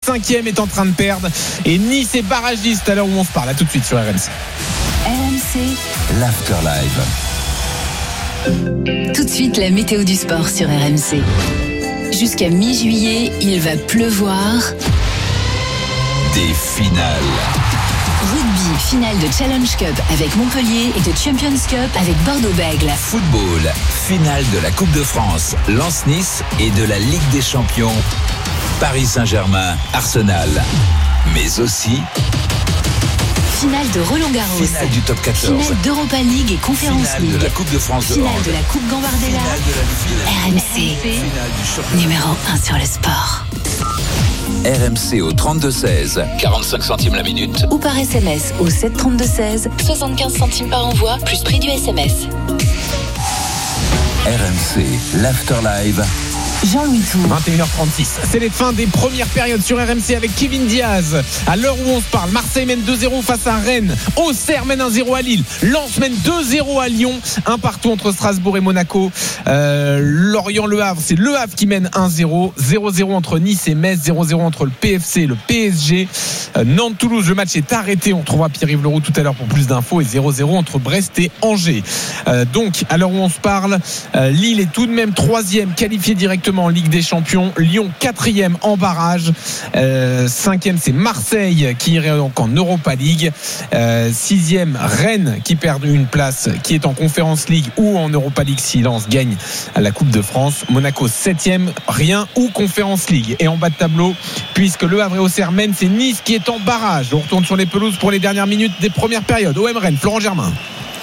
5e est en train de perdre. Et Nice est barragiste à l'heure où on se parle. À tout de suite sur RMC. RMC, l'Afterlive. Tout de suite, la météo du sport sur RMC. Jusqu'à mi-juillet, il va pleuvoir. Des finales. Rugby, finale de Challenge Cup avec Montpellier et de Champions Cup avec Bordeaux-Bègles. Football, finale de la Coupe de France, Lens-Nice et de la Ligue des Champions, Paris Saint-Germain, Arsenal. Mais aussi finale de Roland-Garros, finale du top 14, finale d'Europa League et Conference finale League, de la Coupe de France de finale hand, de la Coupe Gambardella. RMC, numéro 1 sur le sport. RMC au 32-16, 45 centimes la minute. Ou par SMS au 732-16, 75 centimes par envoi, plus prix du SMS. RMC, l'Afterlive. Jean-Louis Tour. 21h36. C'est les fins des premières périodes sur RMC avec Kevin Diaz. À l'heure où on se parle, Marseille mène 2-0 face à Rennes. Auxerre mène 1-0 à Lille. Lens mène 2-0 à Lyon. Un partout entre Strasbourg et Monaco. Lorient-Le Havre, c'est Le Havre qui mène 1-0. 0-0 entre Nice et Metz. 0-0 entre le PFC et le PSG. Nantes-Toulouse, le match est arrêté. On trouvera Pierre-Yves Leroux tout à l'heure pour plus d'infos. Et 0-0 entre Brest et Angers. Donc, à l'heure où on se parle, Lille est tout de même 3e, qualifié directement en Ligue des Champions. Lyon 4e en barrage. 5e c'est Marseille qui irait donc en Europa League. 6e Rennes qui perd une place, qui est en Conference League ou en Europa League si Lens gagne à la Coupe de France. Monaco 7e, rien ou Conference League. Et en bas de tableau, puisque Le Havre et Auxerre mènent, c'est Nice qui est en barrage. On retourne sur les pelouses pour les dernières minutes des premières périodes. OM Rennes, Florent Germain.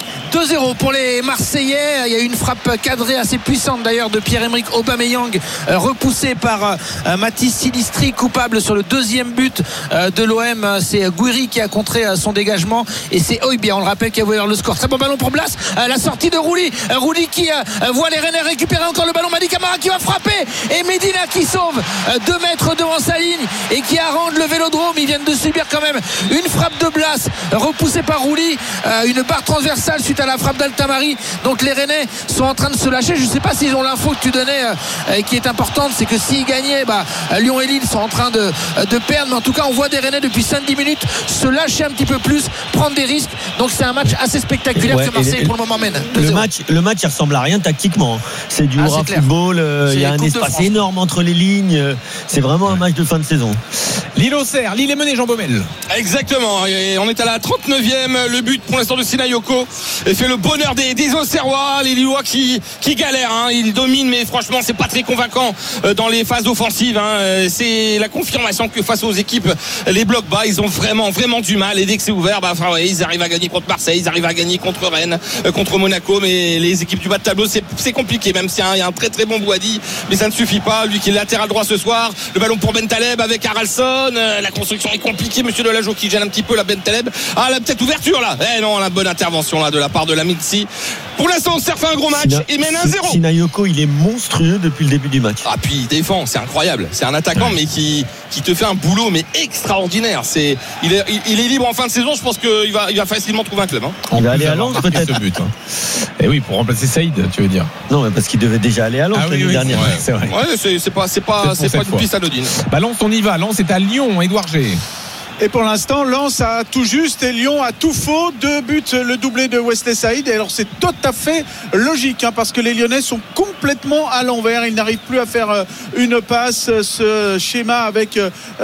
2-0 pour les Marseillais. Il y a une frappe cadrée assez puissante d'ailleurs de Pierre-Emerick Aubameyang, repoussé par Mathis Silistri, coupable sur le deuxième but de l'OM. C'est Gouiri qui a contré son dégagement et c'est Højbjerg, on le rappelle, qui a ouvert le score. Très bon ballon pour Blas, la sortie de Rouli qui voit les Rennais récupérer encore le ballon. Madi Camara qui va frapper et Medina qui sauve 2 mètres devant sa ligne et qui arrange le Vélodrome. Ils viennent de subir quand même une frappe de Blas repoussée par Rouli, une barre transversale suite à la frappe d'Altamari. Donc les Rennais sont en train de se lâcher. Je ne sais pas s'ils ont l'info que tu donnais qui est importante, c'est que s'ils gagnaient, Lyon et Lille sont en train de perdre, mais en tout cas on voit des Rennais depuis 5-10 minutes se lâcher un petit peu plus, prendre des risques. Donc c'est un match assez spectaculaire que Marseille pour le moment mène. Le match il ressemble à rien tactiquement. C'est du hurrah football, il y a un espace énorme entre les lignes. C'est vraiment un match de fin de saison. Lille-Auxerre, Lille est menée, Jean Baumel. Exactement, et on est à la 39e. Le but pour l'instant de Sinayoko fait le bonheur des Auxerrois, les Lillois qui galèrent, hein. Ils dominent, mais franchement c'est pas très convaincant dans les phases offensives, hein. C'est la confirmation que face aux équipes les blocs bas, ils ont vraiment du mal, et dès que c'est ouvert, ils arrivent à gagner contre Marseille, ils arrivent à gagner contre Rennes, contre Monaco, mais les équipes du bas de tableau c'est compliqué, même s'il y a un très très bon Bouhaddi, mais ça ne suffit pas. Lui qui est latéral droit ce soir, le ballon pour Bentaleb avec Haralson, la construction est compliquée, monsieur Delageau qui gêne un petit peu la Bentaleb. La petite ouverture là, non, la bonne intervention là de la part de la Mitsi. Pour l'instant on s'est refait un gros match et mène 1-0. Sinayoko il est monstrueux depuis le début du match. Puis il défend, c'est incroyable, c'est un attaquant mais qui te fait un boulot mais extraordinaire. Il est libre en fin de saison, je pense qu'il va facilement trouver un club, hein. Il va aller à Lens peut-être ce but, hein. Et oui, pour remplacer Saïd, tu veux dire. Non, mais parce qu'il devait déjà aller à Lens l'année dernière. Ouais, c'est vrai. Ouais, c'est pas une piste anodine. Lens, on y va. Lens est à Lyon, Édouard G. Et pour l'instant, Lens a tout juste et Lyon a tout faux. 2 buts, le doublé de Wesley Saïd. Et alors c'est tout à fait logique, hein, parce que les Lyonnais sont complètement à l'envers. Ils n'arrivent plus à faire une passe. Ce schéma avec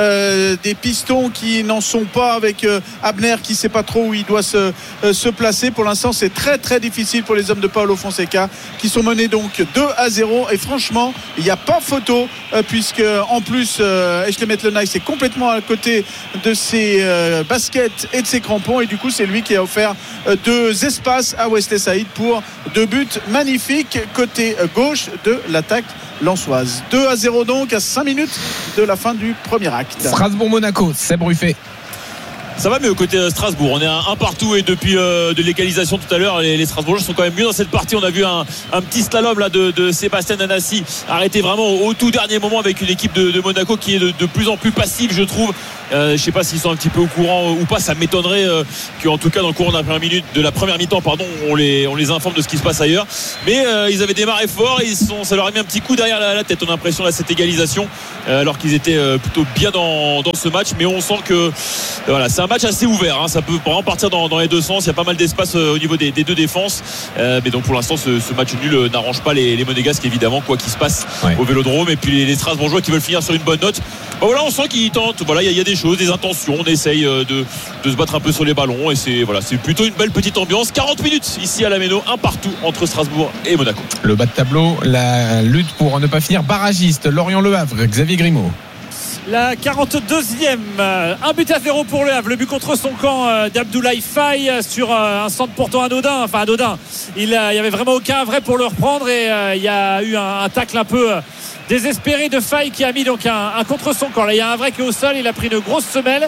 des pistons qui n'en sont pas, avec Abner qui ne sait pas trop où il doit se placer. Pour l'instant, c'est très très difficile pour les hommes de Paulo Fonseca qui sont menés donc 2-0. Et franchement, il n'y a pas photo, puisque en plus, Eshlemet Lenay c'est complètement à côté de ses baskets et de ses crampons, et du coup c'est lui qui a offert 2 espaces à Wesley Saïd pour 2 buts magnifiques côté gauche de l'attaque lensoise. 2-0 donc à 5 minutes de la fin du premier acte. Strasbourg-Monaco, c'est Bruffet. Ça va mieux côté Strasbourg. On est à un partout et depuis de l'égalisation tout à l'heure, les Strasbourgeois sont quand même mieux dans cette partie. On a vu un petit slalom là de Sébastien Nanassi arrêté vraiment au tout dernier moment avec une équipe de Monaco qui est de plus en plus passive, je trouve. Je sais pas s'ils sont un petit peu au courant ou pas. Ça m'étonnerait qu'en tout cas dans le courant de la première mi-temps, on les informe de ce qui se passe ailleurs. Mais ils avaient démarré fort et ça leur a mis un petit coup derrière la tête. On a l'impression là cette égalisation alors qu'ils étaient plutôt bien dans ce match. Mais on sent que voilà, c'est un match assez ouvert. Ça peut vraiment partir dans les deux sens. Il y a pas mal d'espace au niveau des deux défenses. Mais donc pour l'instant, ce match nul n'arrange pas les Monégasques évidemment, quoi qu'il se passe au Vélodrome. Et puis les Strasbourgeois qui veulent finir sur une bonne note. Voilà, on sent qu'ils tentent. Voilà, il y a des choses, des intentions. On essaye de se battre un peu sur les ballons et c'est plutôt une belle petite ambiance. 40 minutes ici à la Méno, un partout entre Strasbourg et Monaco. Le bas de tableau, la lutte pour ne pas finir barragiste. Lorient-Le Havre, Xavier Grimaud. La 42e, 1-0 pour Le Havre. Le but contre son camp d'Abdoulaye Faye sur un centre pourtant anodin. Il y avait vraiment aucun vrai pour le reprendre et il y a eu un tacle un peu désespéré de Faye qui a mis donc un contre son camp. Là il y a un vrai qui est au sol, il a pris une grosse semelle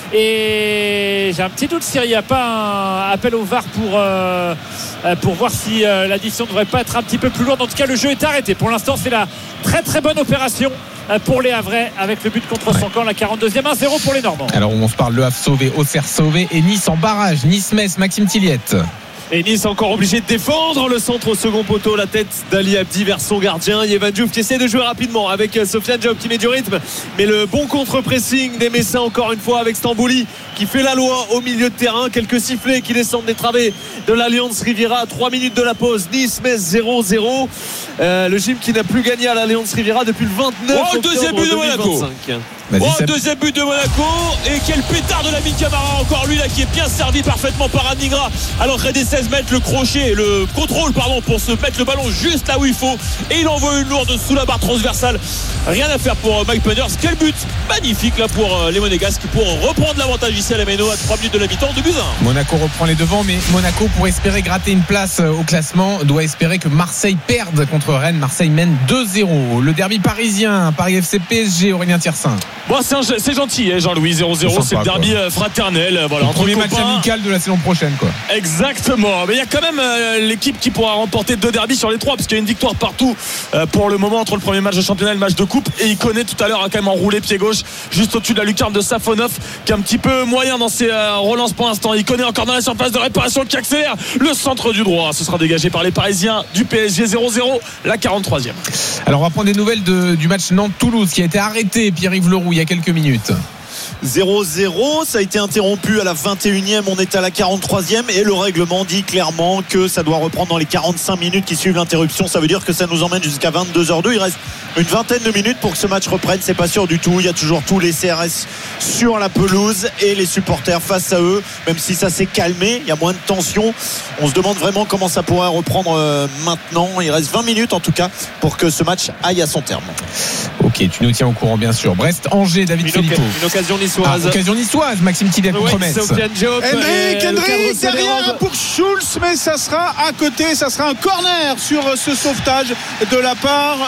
et j'ai un petit doute s'il n'y a pas un appel au VAR pour voir si l'addition ne devrait pas être un petit peu plus lourde. En tout cas le jeu est arrêté. Pour l'instant c'est la très très bonne opération pour les Havrais avec le but contre son camp, la 42e, 1-0 pour les Normands. Alors on se parle Le Havre sauvé, Auxerre sauvé et Nice en barrage. Nice-Metz, Maxime Tilliette. Et Nice encore obligé de défendre le centre au second poteau, la tête d'Ali Abdi vers son gardien Yevan Diouf qui essaie de jouer rapidement avec Sofiane Diop qui met du rythme, mais le bon contre-pressing des Messins encore une fois avec Stambouli qui fait la loi au milieu de terrain. Quelques sifflets qui descendent des travées de l'Alliance Riviera à 3 minutes de la pause. Nice-Metz 0-0. Le gym qui n'a plus gagné à l'Alliance Riviera depuis le 29 octobre deuxième but de Monaco. Deuxième but de Monaco et quel pétard de Lamine Camara, encore lui là qui est bien servi parfaitement par Adingra à l'entrée des 16 mètres, le crochet, le contrôle pour se mettre le ballon juste là où il faut et il envoie une lourde sous la barre transversale. Rien à faire pour Mike Penders. Quel but magnifique là pour les Monégasques pour reprendre l'avantage ici à la Méno à 3 minutes de la mi-temps, 2-1. Monaco reprend les devants, mais Monaco pour espérer gratter une place au classement doit espérer que Marseille perde contre Rennes. Marseille mène 2-0. Le derby parisien, Paris FC PSG, Aurélien Thiersin. Bon, c'est gentil Jean-Louis, 0-0, c'est le derby fraternel, voilà, le premier match amical de la saison prochaine quoi. Exactement, mais il y a quand même l'équipe qui pourra remporter 2 derbys sur les 3 parce qu'il y a une victoire partout pour le moment entre le premier match de championnat et le match de coupe. Et il connaît tout à l'heure a quand même enroulé pied gauche juste au-dessus de la lucarne de Safonov qui est un petit peu moyen dans ses relances pour l'instant. Il connaît encore dans la surface de réparation qui accélère le centre du droit. Ce sera dégagé par les Parisiens du PSG. 0-0, la 43e. Alors on va prendre des nouvelles du match Nantes-Toulouse qui a été arrêté, Pierre-Yves Leroux, il y a quelques minutes. 0-0, ça a été interrompu à la 21e, on est à la 43e et le règlement dit clairement que ça doit reprendre dans les 45 minutes qui suivent l'interruption. Ça veut dire que ça nous emmène jusqu'à 22h02. Il reste une vingtaine de minutes pour que ce match reprenne, c'est pas sûr du tout. Il y a toujours tous les CRS sur la pelouse et les supporters face à eux, même si ça s'est calmé, il y a moins de tension. On se demande vraiment comment ça pourrait reprendre maintenant. Il reste 20 minutes en tout cas pour que ce match aille à son terme. Ok, tu nous tiens au courant bien sûr. Brest-Angers, David Filippo. Une occasion niçoise. Occasion niçoise, Maxime Tillet contre Metz. Hendrick derrière pour Schulz, mais ça sera à côté, ça sera un corner sur ce sauvetage de la part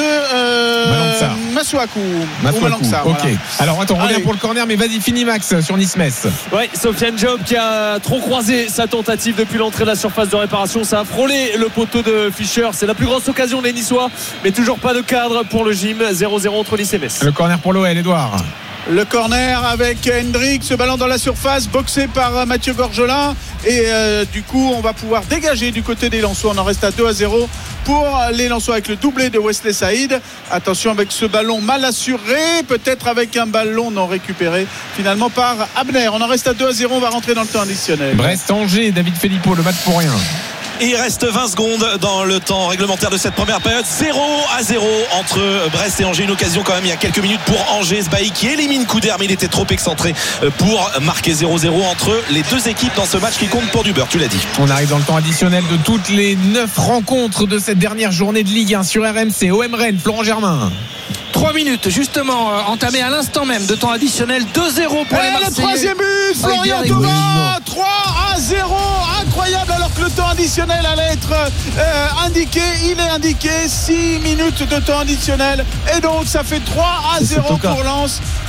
de Masuaku. Ok. Voilà. Alors attends, on revient pour le corner, mais vas-y, finis Max sur Nice-Metz. Oui, Sofiane Diop qui a trop croisé sa tentative depuis l'entrée de la surface de réparation. Ça a frôlé le poteau de Fischer. C'est la plus grosse occasion des Niçois, mais toujours pas de cadre pour le gym. 0-0 entre Nice et Metz. Le corner pour l'OL, Edouard. Le corner avec Hendrick, ce ballon dans la surface, boxé par Mathieu Gorgelin. Et du coup, on va pouvoir dégager du côté des Lensois. On en reste à 2-0 pour les Lensois avec le doublé de Wesley Saïd. Attention avec ce ballon mal assuré, peut-être avec un ballon non récupéré finalement par Abner. On en reste à 2-0, on va rentrer dans le temps additionnel. Brest-Angers, David Filippo, le match pour rien. Et il reste 20 secondes dans le temps réglementaire de cette première période. 0-0 entre Brest et Angers. Une occasion quand même il y a quelques minutes pour Angers. Sbaï qui élimine Couder, mais il était trop excentré pour marquer 0-0 entre les deux équipes dans ce match qui compte pour du beurre, tu l'as dit. On arrive dans le temps additionnel de toutes les 9 rencontres de cette dernière journée de Ligue 1 sur RMC. OM Rennes, Florent Germain. 3 minutes justement entamées à l'instant même de temps additionnel. 2-0 pour les Marseillais. Le troisième but, Florian Thauvin, 3-0, incroyable, alors que le temps additionnel allait être indiqué. Il est indiqué 6 minutes de temps additionnel et donc ça fait 3-0 pour Lens.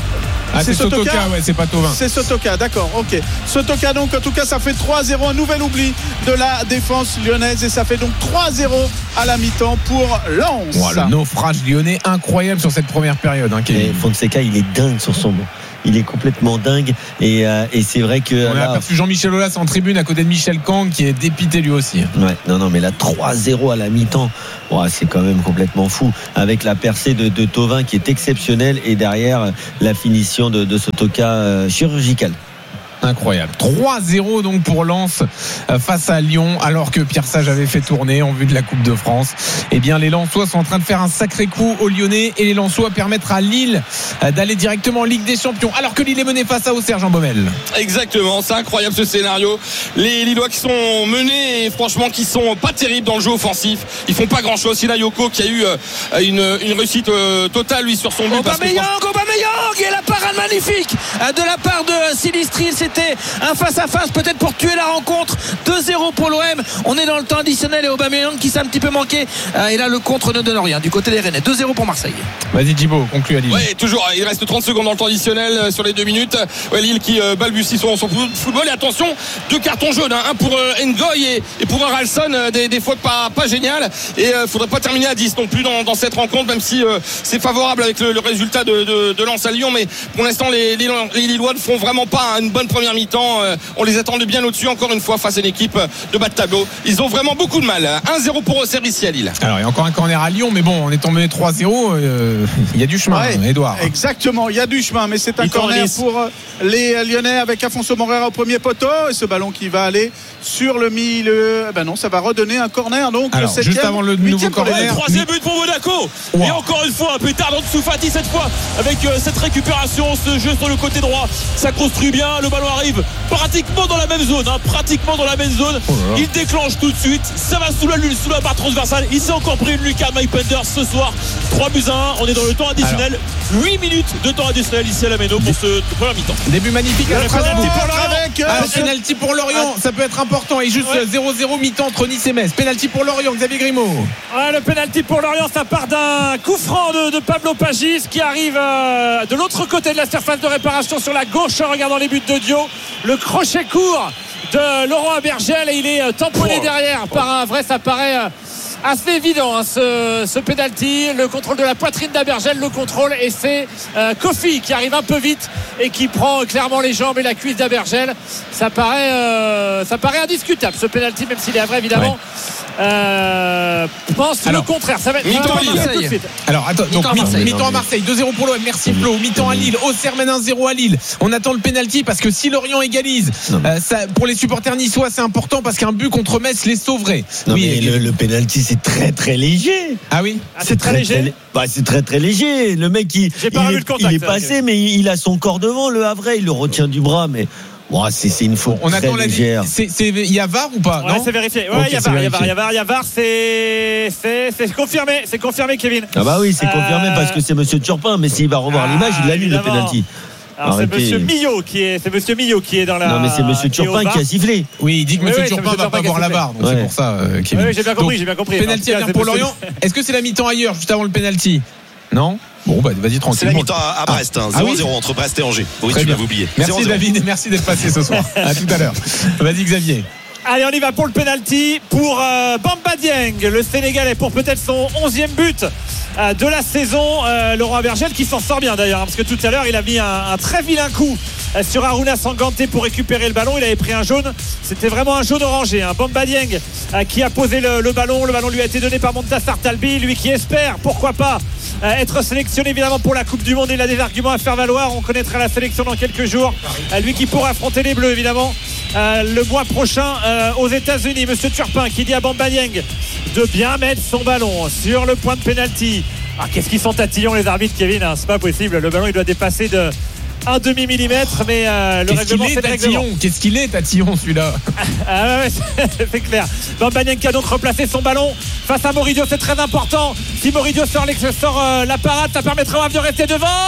c'est Sotoka, ouais, c'est pas Thauvin. C'est Sotoka, d'accord, ok. Sotoka, donc en tout cas ça fait 3-0, un nouvel oubli de la défense lyonnaise et ça fait donc 3-0 à la mi-temps pour Lens. Le naufrage lyonnais incroyable sur cette première période, hein, et Fonseca, il est dingue sur son banc. Il est complètement dingue et c'est vrai que on a aperçu Jean-Michel Aulas en tribune à côté de Michel Kang qui est dépité lui aussi. Ouais, non mais là 3-0 à la mi-temps, c'est quand même complètement fou avec la percée de Thauvin qui est exceptionnelle et derrière la finition de Sotoka chirurgicale. Incroyable. 3-0 donc pour Lens face à Lyon, alors que Pierre Sage avait fait tourner en vue de la Coupe de France. Eh bien, les Lensois sont en train de faire un sacré coup aux Lyonnais et les Lensois permettre à Lille d'aller directement en Ligue des Champions, alors que Lille est menée face à Auxerre, Jean Baumel. Exactement, c'est incroyable ce scénario. Les Lillois qui sont menés et franchement qui sont pas terribles dans le jeu offensif. Ils font pas grand chose. Sinaïoko qui a eu une réussite totale lui sur son but. Aubameyang et la parade magnifique de la part de Silistri. C'était un face-à-face peut-être pour tuer la rencontre. 2-0 pour l'OM. On est dans le temps additionnel et Aubameyang qui s'est un petit peu manqué. Et là le contre ne donne rien du côté des Rennais. 2-0 pour Marseille. Vas-y Djibo, conclue à Lille. Oui, toujours. Il reste 30 secondes dans le temps additionnel sur les 2 minutes. Lille qui balbutie son football. Et attention, 2 cartons jaunes. Un pour Ngoy et pour un Ralston. Des fautes pas géniales. Et faudrait pas terminer à 10 non plus dans cette rencontre, même si c'est favorable avec le résultat de Lens à Lyon. Mais pour l'instant, les Lillois ne font vraiment pas une bonne première mi-temps. On les attendait bien au-dessus encore une fois face à une équipe de bas de tableau. Ils ont vraiment beaucoup de mal. 1-0 pour Auxerre ici à Lille. Alors il y a encore un corner à Lyon, mais bon, on est tombé 3-0. Il y a du chemin, Edouard. Exactement, il y a du chemin, mais c'est un corner pour les Lyonnais avec Afonso Moreira au premier poteau et ce ballon qui va aller sur le milieu. Non, ça va redonner un corner. Donc alors, le 7e, juste avant le nouveau corner, 3e but pour Monaco. Et encore une fois un pétard dans dessous Fati cette fois avec cette récupération, ce jeu sur le côté droit. Ça construit bien, le ballon arrive pratiquement dans la même zone, il déclenche tout de suite, ça va sous la lune, sous la barre transversale. Il s'est encore pris une lucarne Mike Penders ce soir. 3-1, on est dans le temps additionnel. 8 minutes de temps additionnel ici à la Méno pour ce premier mi-temps. Début magnifique penalty pour Lorient, ça peut être important. Et juste 0-0 mi-temps entre Nice et Metz. Penalty pour Lorient, Xavier Grimaud. Le penalty pour Lorient, ça part d'un coup franc de Pablo Pagis qui arrive de l'autre côté de la surface de réparation sur la gauche en regardant les buts de Dio. Le crochet court de Laurent Abergel et il est tamponné derrière par un vrai, ça paraît assez évident ce penalty. Le contrôle de la poitrine d'Abergel, le contrôle, et c'est Kofi qui arrive un peu vite et qui prend clairement les jambes et la cuisse d'Abergel. Ça paraît indiscutable ce penalty, même s'il est vrai évidemment. Pense le contraire. Ça va être mi-temps à Marseille tout de suite. Alors attends, donc mi-temps à Marseille, 2-0 pour l'OM, merci Flo. Mi-temps à Lille, Auxerre mène 1-0 à Lille. On attend le penalty parce que si Lorient égalise, ça, pour les supporters niçois c'est important parce qu'un but contre Metz les sauverait. Mais le penalty c'est très très léger. Ah oui, c'est très léger. C'est très très léger. Le mec il est passé, mais il a son corps devant. Le Havre, il le retient du bras, mais c'est une faute. On attend légère. Il y a VAR ou pas? Non, c'est vérifié. Il y a VAR, c'est confirmé. C'est confirmé, Kevin. Ah bah oui, c'est confirmé parce que c'est Monsieur Turpin. Mais s'il va revoir l'image, il annule le penalty. Alors c'est Monsieur Millot qui est dans la. Non mais c'est Monsieur Turpin qui a sifflé. Oui, il dit que Monsieur Turpin va pas voir la barre, donc c'est pour ça. Kevin. Oui, j'ai bien compris. Penalty à venir pour Lorient. Est-ce que c'est la mi-temps ailleurs juste avant le penalty? Non. Bon vas-y tranquille. C'est la mi-temps à Brest, 0-0 entre Brest et Angers. Oui, tu l'avais oublié. Merci 0-0. David, merci d'être passé ce soir. À tout à l'heure. Vas-y Xavier. Allez, on y va pour le penalty pour Bamba Dieng, le Sénégalais, pour peut-être son 11e but de la saison. Laurent Abergel qui s'en sort bien d'ailleurs, parce que tout à l'heure il a mis un très vilain coup sur Aruna Sanganté pour récupérer le ballon. Il avait pris un jaune, c'était vraiment un jaune orangé. Bamba Dieng qui a posé le ballon lui a été donné par Montassar Talbi, lui qui espère pourquoi pas être sélectionné évidemment pour la Coupe du Monde. Il a des arguments à faire valoir, on connaîtra la sélection dans quelques jours. Lui qui pourra affronter les Bleus évidemment le mois prochain aux États-Unis. Monsieur Turpin qui dit à Bamba Dieng de bien mettre son ballon sur le point de pénalty. Qu'est-ce qu'ils sont tatillons les arbitres, Kevin, c'est pas possible, le ballon il doit dépasser de 1/2 millimètre, mais le règlement c'est le règlement. Qu'est-ce qu'il est tatillon celui-là? C'est clair. Bamba Dieng qui a donc replacé son ballon face à Moridio, c'est très important. Si Moridio sort la parade, ça permettra à Wavre de rester devant.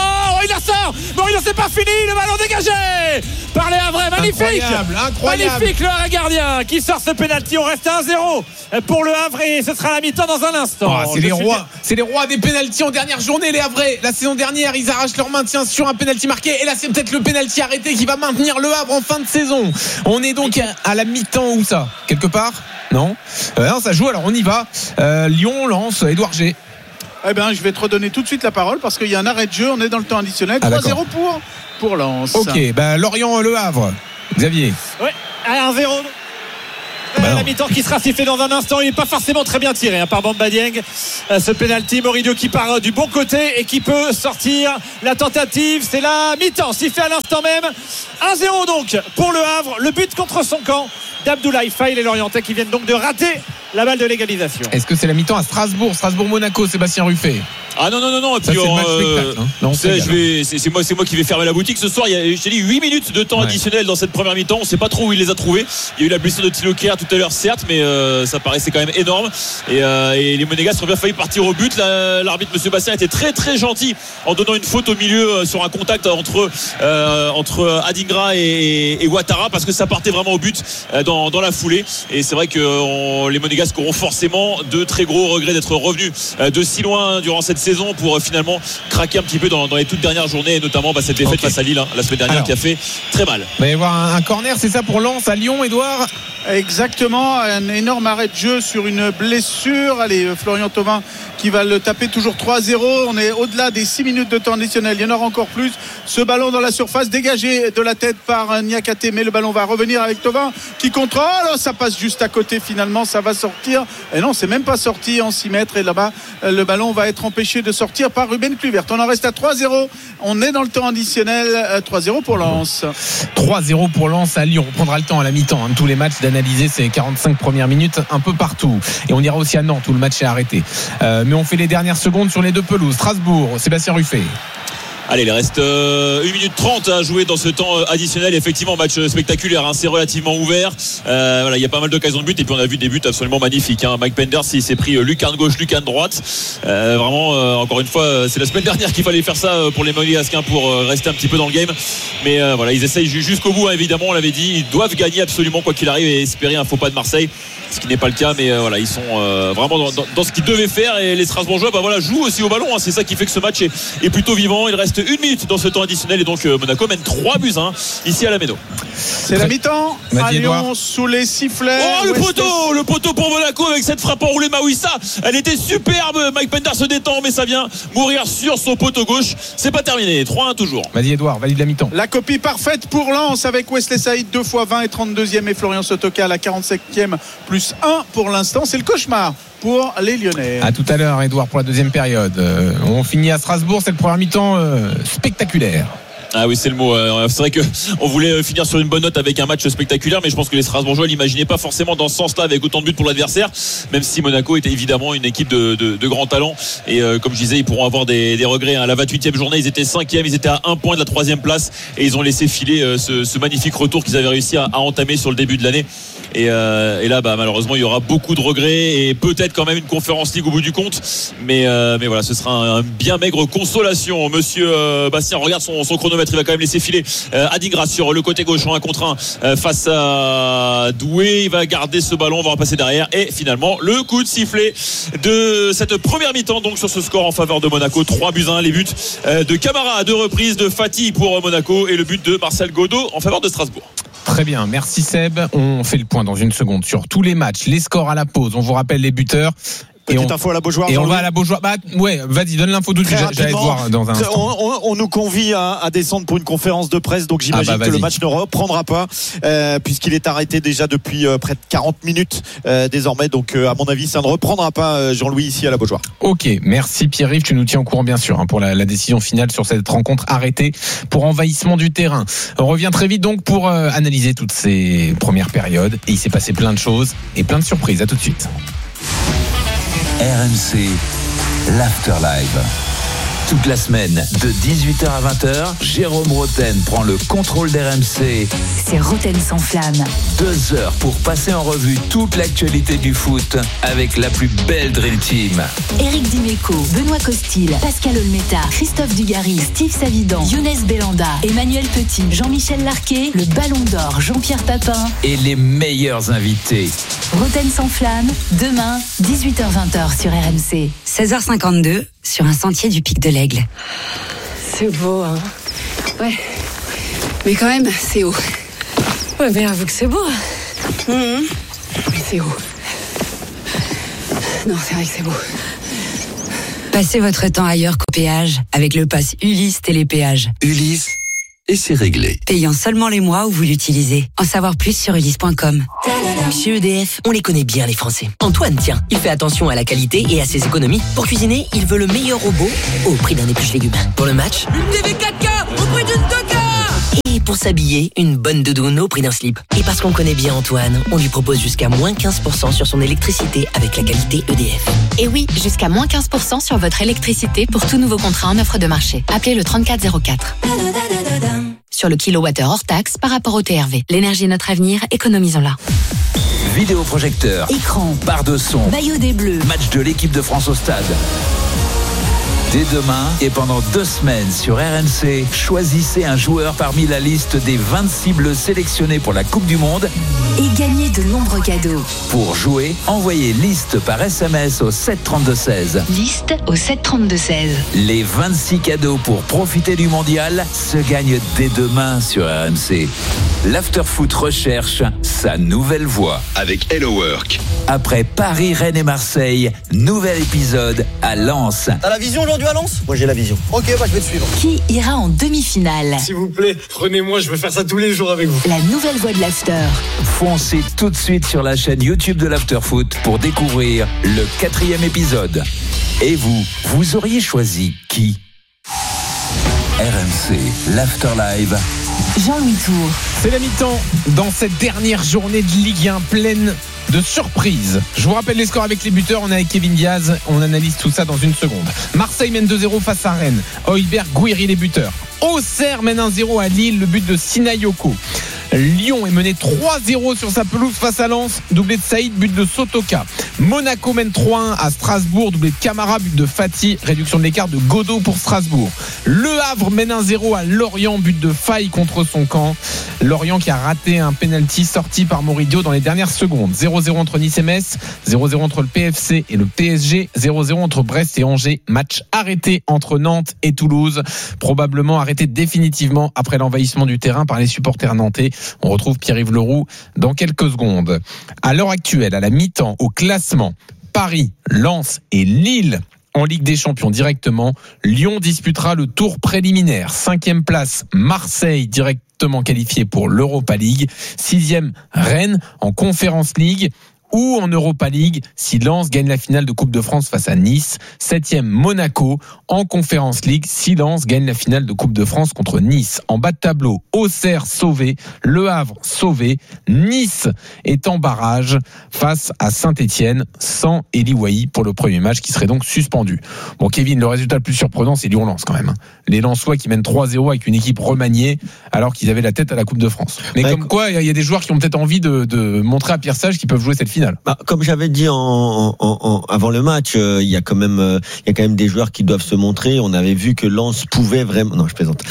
il la sort. Morino, c'est pas fini. Le ballon dégagé par les Havrais. Magnifique. Incroyable. Magnifique le Havre gardien qui sort ce pénalty. On reste à 1-0 pour le Havre et ce sera la mi-temps dans un instant. C'est les rois des pénaltys en dernière journée, les Havrais. La saison dernière, ils arrachent leur maintien sur un pénalty marqué. Et là, c'est peut-être le pénalty arrêté qui va maintenir le Havre en fin de saison. On est donc à la mi-temps. Où ça? Quelque part? Non, ça joue. Alors on y va. Lyon lance Édouard G. Eh bien, je vais te redonner tout de suite la parole parce qu'il y a un arrêt de jeu. On est dans le temps additionnel. 3-0 pour Lens. Ok, Lorient Le Havre. Xavier. Ouais, à 1-0. La mi-temps qui sera sifflée dans un instant. Il n'est pas forcément très bien tiré par Bamba Dieng. Ce penalty, Mourinho qui part du bon côté et qui peut sortir la tentative. C'est la mi-temps sifflée à l'instant même. 1-0 donc pour le Havre. Le but contre son camp d'Abdoulaye Faye. Les Lorientais qui viennent donc de rater la balle de l'égalisation. Est-ce que c'est la mi-temps à Strasbourg-Monaco, Sébastien Ruffet? Ah non. Et puis c'est moi qui vais fermer la boutique ce soir. Il y a, je t'ai dit, 8 minutes de temps additionnel dans cette première mi-temps. On ne sait pas trop où il les a trouvés. Il y a eu la blessure de Thilo Kehrer tout à l'heure, certes, mais ça paraissait quand même énorme. Et les Monégasques ont bien failli partir au but. L'arbitre Monsieur Bastien était très très gentil en donnant une faute au milieu sur un contact entre Adingra et Ouattara, parce que ça partait vraiment au but dans la foulée. Et c'est vrai que les Monégasques auront forcément de très gros regrets d'être revenus de si loin durant cette saison pour finalement craquer un petit peu dans les toutes dernières journées, et notamment cette défaite face à Lille la semaine dernière. Alors, qui a fait très mal. Il va y avoir un corner, c'est ça, pour Lens à Lyon, Edouard? Exactement, un énorme arrêt de jeu sur une blessure. Allez, Florian Thauvin qui va le taper, toujours 3-0. On est au-delà des 6 minutes de temps additionnel. Il y en aura encore plus. Ce ballon dans la surface, dégagé de la tête par Niakate, mais le ballon va revenir avec Thauvin qui contrôle. Ça passe juste à côté, finalement, ça va sortir. Et non, c'est même pas sorti en 6 mètres. Et là-bas, le ballon va être empêché de sortir par Ruben Kluivert. On en reste à 3-0. On est dans le temps additionnel. 3-0 pour Lens. 3-0 pour Lens à Lyon. On prendra le temps à la mi-temps de tous les matchs d'analyser ces 45 premières minutes un peu partout. Et on ira aussi à Nantes où le match est arrêté. Mais on fait les dernières secondes sur les deux pelouses. Strasbourg, Sébastien Ruffet. Allez, il reste 1 minute 30 à jouer dans ce temps additionnel. Effectivement, match spectaculaire, c'est relativement ouvert. Il y a pas mal d'occasions de but, et puis on a vu des buts absolument magnifiques. Mike Penders, il s'est pris lucarne gauche, lucarne droite. Vraiment, encore une fois, c'est la semaine dernière qu'il fallait faire ça pour les Monégasques pour rester un petit peu dans le game. Mais ils essayent jusqu'au bout, évidemment, on l'avait dit. Ils doivent gagner absolument quoi qu'il arrive et espérer un faux pas de Marseille, ce qui n'est pas le cas. Mais ils sont vraiment dans ce qu'ils devaient faire, et les Strasbourgeois jouent aussi au ballon. C'est ça qui fait que ce match est plutôt vivant. Il reste 1 minute dans ce temps additionnel, et donc Monaco mène 3-1 ici à la Méno. C'est la mi-temps à Lyon sous les sifflets. Le poteau pour Monaco avec cette frappe enroulée de Mawissa. Elle était superbe. Mike Penders se détend, mais ça vient mourir sur son poteau gauche. C'est pas terminé. 3-1 toujours. Vas-y Edouard, valide la mi-temps. La copie parfaite pour Lens avec Wesley Saïd 2 fois 20 et 32e, et Florian Sotoka à la 47e plus 1 pour l'instant. C'est le cauchemar pour les Lyonnais. À tout à l'heure, Edouard, pour la deuxième période. On finit à Strasbourg, cette première mi-temps spectaculaire. Ah oui, c'est le mot. C'est vrai qu'on voulait finir sur une bonne note avec un match spectaculaire, mais je pense que les Strasbourgeois l'imaginaient pas forcément dans ce sens-là, avec autant de buts pour l'adversaire, même si Monaco était évidemment une équipe de grand talent. Et comme je disais, ils pourront avoir des regrets. À la 28e journée, ils étaient 5e, ils étaient à 1 point de la 3e place, et ils ont laissé filer ce magnifique retour qu'ils avaient réussi à entamer sur le début de l'année. Et là, malheureusement, il y aura beaucoup de regrets, et peut-être quand même une Conférence League au bout du compte. Mais voilà, ce sera un bien maigre consolation. Monsieur Bastien regarde son chronomètre. Il va quand même laisser filer Adingra sur le côté gauche en 1 contre 1 face à Doué. Il va garder ce ballon, on va repasser derrière, et finalement le coup de sifflet de cette première mi-temps, donc sur ce score en faveur de Monaco. 3-1. Les buts de Camara à 2 reprises, de Fati pour Monaco, et le but de Marcel Godot en faveur de Strasbourg. Très bien, merci Seb. On fait le point dans une seconde sur tous les matchs, les scores à la pause. On vous rappelle les buteurs. Petite info à la Beaujoire. Et on va à la Beaujoire. Vas-y, donne l'info tout de suite. J'allais te voir dans un instant. On nous convie à descendre pour une conférence de presse, donc j'imagine que le match ne reprendra pas, puisqu'il est arrêté déjà depuis près de 40 minutes désormais. Donc à mon avis, ça ne reprendra pas, Jean-Louis, ici à la Beaujoire. Ok, merci Pierre-Yves. Tu nous tiens au courant, bien sûr, pour la décision finale sur cette rencontre arrêtée pour envahissement du terrain. On revient très vite donc pour analyser toutes ces premières périodes. Et il s'est passé plein de choses et plein de surprises. À tout de suite. RMC, l'Afterlive. Toute la semaine, de 18h à 20h, Jérôme Roten prend le contrôle d'RMC. C'est Roten sans flamme. 2 heures pour passer en revue toute l'actualité du foot avec la plus belle Dream Team. Éric Dimeco, Benoît Costil, Pascal Olmeta, Christophe Dugarry, Steve Savidan, Younes Bellanda, Emmanuel Petit, Jean-Michel Larquet, le Ballon d'Or, Jean-Pierre Papin Et les meilleurs invités. Roten sans flamme, demain, 18h-20h sur RMC. 16h52, sur un sentier du Pic de l'Aigle. C'est beau, hein. Ouais. Mais quand même, c'est haut. Ouais, mais avoue que c'est beau. Mais c'est haut. Non, c'est vrai que c'est beau. Passez votre temps ailleurs qu'au péage avec le pass Ulysse Télépéage. Ulysse, et c'est réglé. Payant seulement les mois où vous l'utilisez. En savoir plus sur ulysse.com. Chez EDF, on les connaît bien les Français. Antoine, tiens, il fait attention à la qualité et à ses économies. Pour cuisiner, il veut le meilleur robot au prix d'un épluche légumes. Pour le match, une TV 4K au prix d'une 2K. Et pour s'habiller, une bonne doudoune au prix d'un slip. Et parce qu'on connaît bien Antoine, on lui propose jusqu'à moins 15% sur son électricité avec la qualité EDF. Et oui, jusqu'à moins 15% sur votre électricité pour tout nouveau contrat en offre de marché. Appelez le 3404. Sur le kilowattheure hors taxe par rapport au TRV. L'énergie est notre avenir, économisons-la. Vidéoprojecteur, Écran, barre de son, maillot des Bleus, match de l'équipe de France au stade. Dès demain et pendant 2 semaines sur RMC, choisissez un joueur parmi la liste des 26 bleus sélectionnés pour la Coupe du Monde et gagnez de nombreux cadeaux. Pour jouer, envoyez liste par SMS au 732-16. Liste au 732-16. Les 26 cadeaux pour profiter du mondial se gagnent dès demain sur RMC. L'Afterfoot recherche sa nouvelle voix avec Hello Work. Après Paris, Rennes et Marseille, nouvel épisode à Lens. T'as la vision aujourd'hui à Lens ? Moi j'ai la vision. Ok, bah je vais te suivre. Qui ira en demi-finale ? S'il vous plaît, prenez-moi, je veux faire ça tous les jours avec vous. La nouvelle voix de l'After. Foncez tout de suite sur la chaîne YouTube de l'Afterfoot pour découvrir le 4e épisode. Et vous auriez choisi qui ? RMC, l'After Live. Jean-Louis Tour. C'est la mi-temps dans cette dernière journée de Ligue 1 pleine de surprises. Je vous rappelle les scores avec les buteurs. On est avec Kevin Diaz. On analyse tout ça dans une seconde. Marseille mène 2-0 face à Rennes. Højbjerg, Gouiri les buteurs. Auxerre mène 1-0 à Lille. Le but de Sinayoko. Lyon est mené 3-0 sur sa pelouse face à Lens, doublé de Saïd, but de Sotoka. Monaco mène 3-1 à Strasbourg, doublé de Camara, but de Fati, réduction de l'écart de Godot pour Strasbourg. Le Havre mène 1-0 à Lorient, but de Faye contre son camp. Lorient qui a raté un penalty sorti par Moridio dans les dernières secondes. 0-0 entre Nice et Metz, 0-0 entre le PFC et le PSG, 0-0 entre Brest et Angers. Match arrêté entre Nantes et Toulouse, probablement arrêté définitivement après l'envahissement du terrain par les supporters nantais. On retrouve Pierre-Yves Leroux dans quelques secondes. À l'heure actuelle, à la mi-temps, au classement, Paris, Lens et Lille en Ligue des Champions directement. Lyon disputera le tour préliminaire. 5e place, Marseille directement qualifié pour l'Europa League. 6e, Rennes en Conference League ou en Europa League si Lens gagne la finale de Coupe de France face à Nice. 7e, Monaco en Conference League si Lens gagne la finale de Coupe de France contre Nice. En bas de tableau, Auxerre sauvé, Le Havre sauvé, Nice est en barrage face à Saint-Etienne sans Eli Wahi pour le premier match qui serait donc suspendu. Bon Kevin, le résultat le plus surprenant c'est Lyon-Lens quand même. Les Lensois qui mènent 3-0 avec une équipe remaniée alors qu'ils avaient la tête à la Coupe de France. Mais comme quoi, il y a des joueurs qui ont peut-être envie de montrer à Pierre Sage qu'ils peuvent jouer cette finale. Comme j'avais dit avant le match, il y a quand même des joueurs qui doivent se montrer. On avait vu que Lens pouvait vraiment. Non, je plaisante.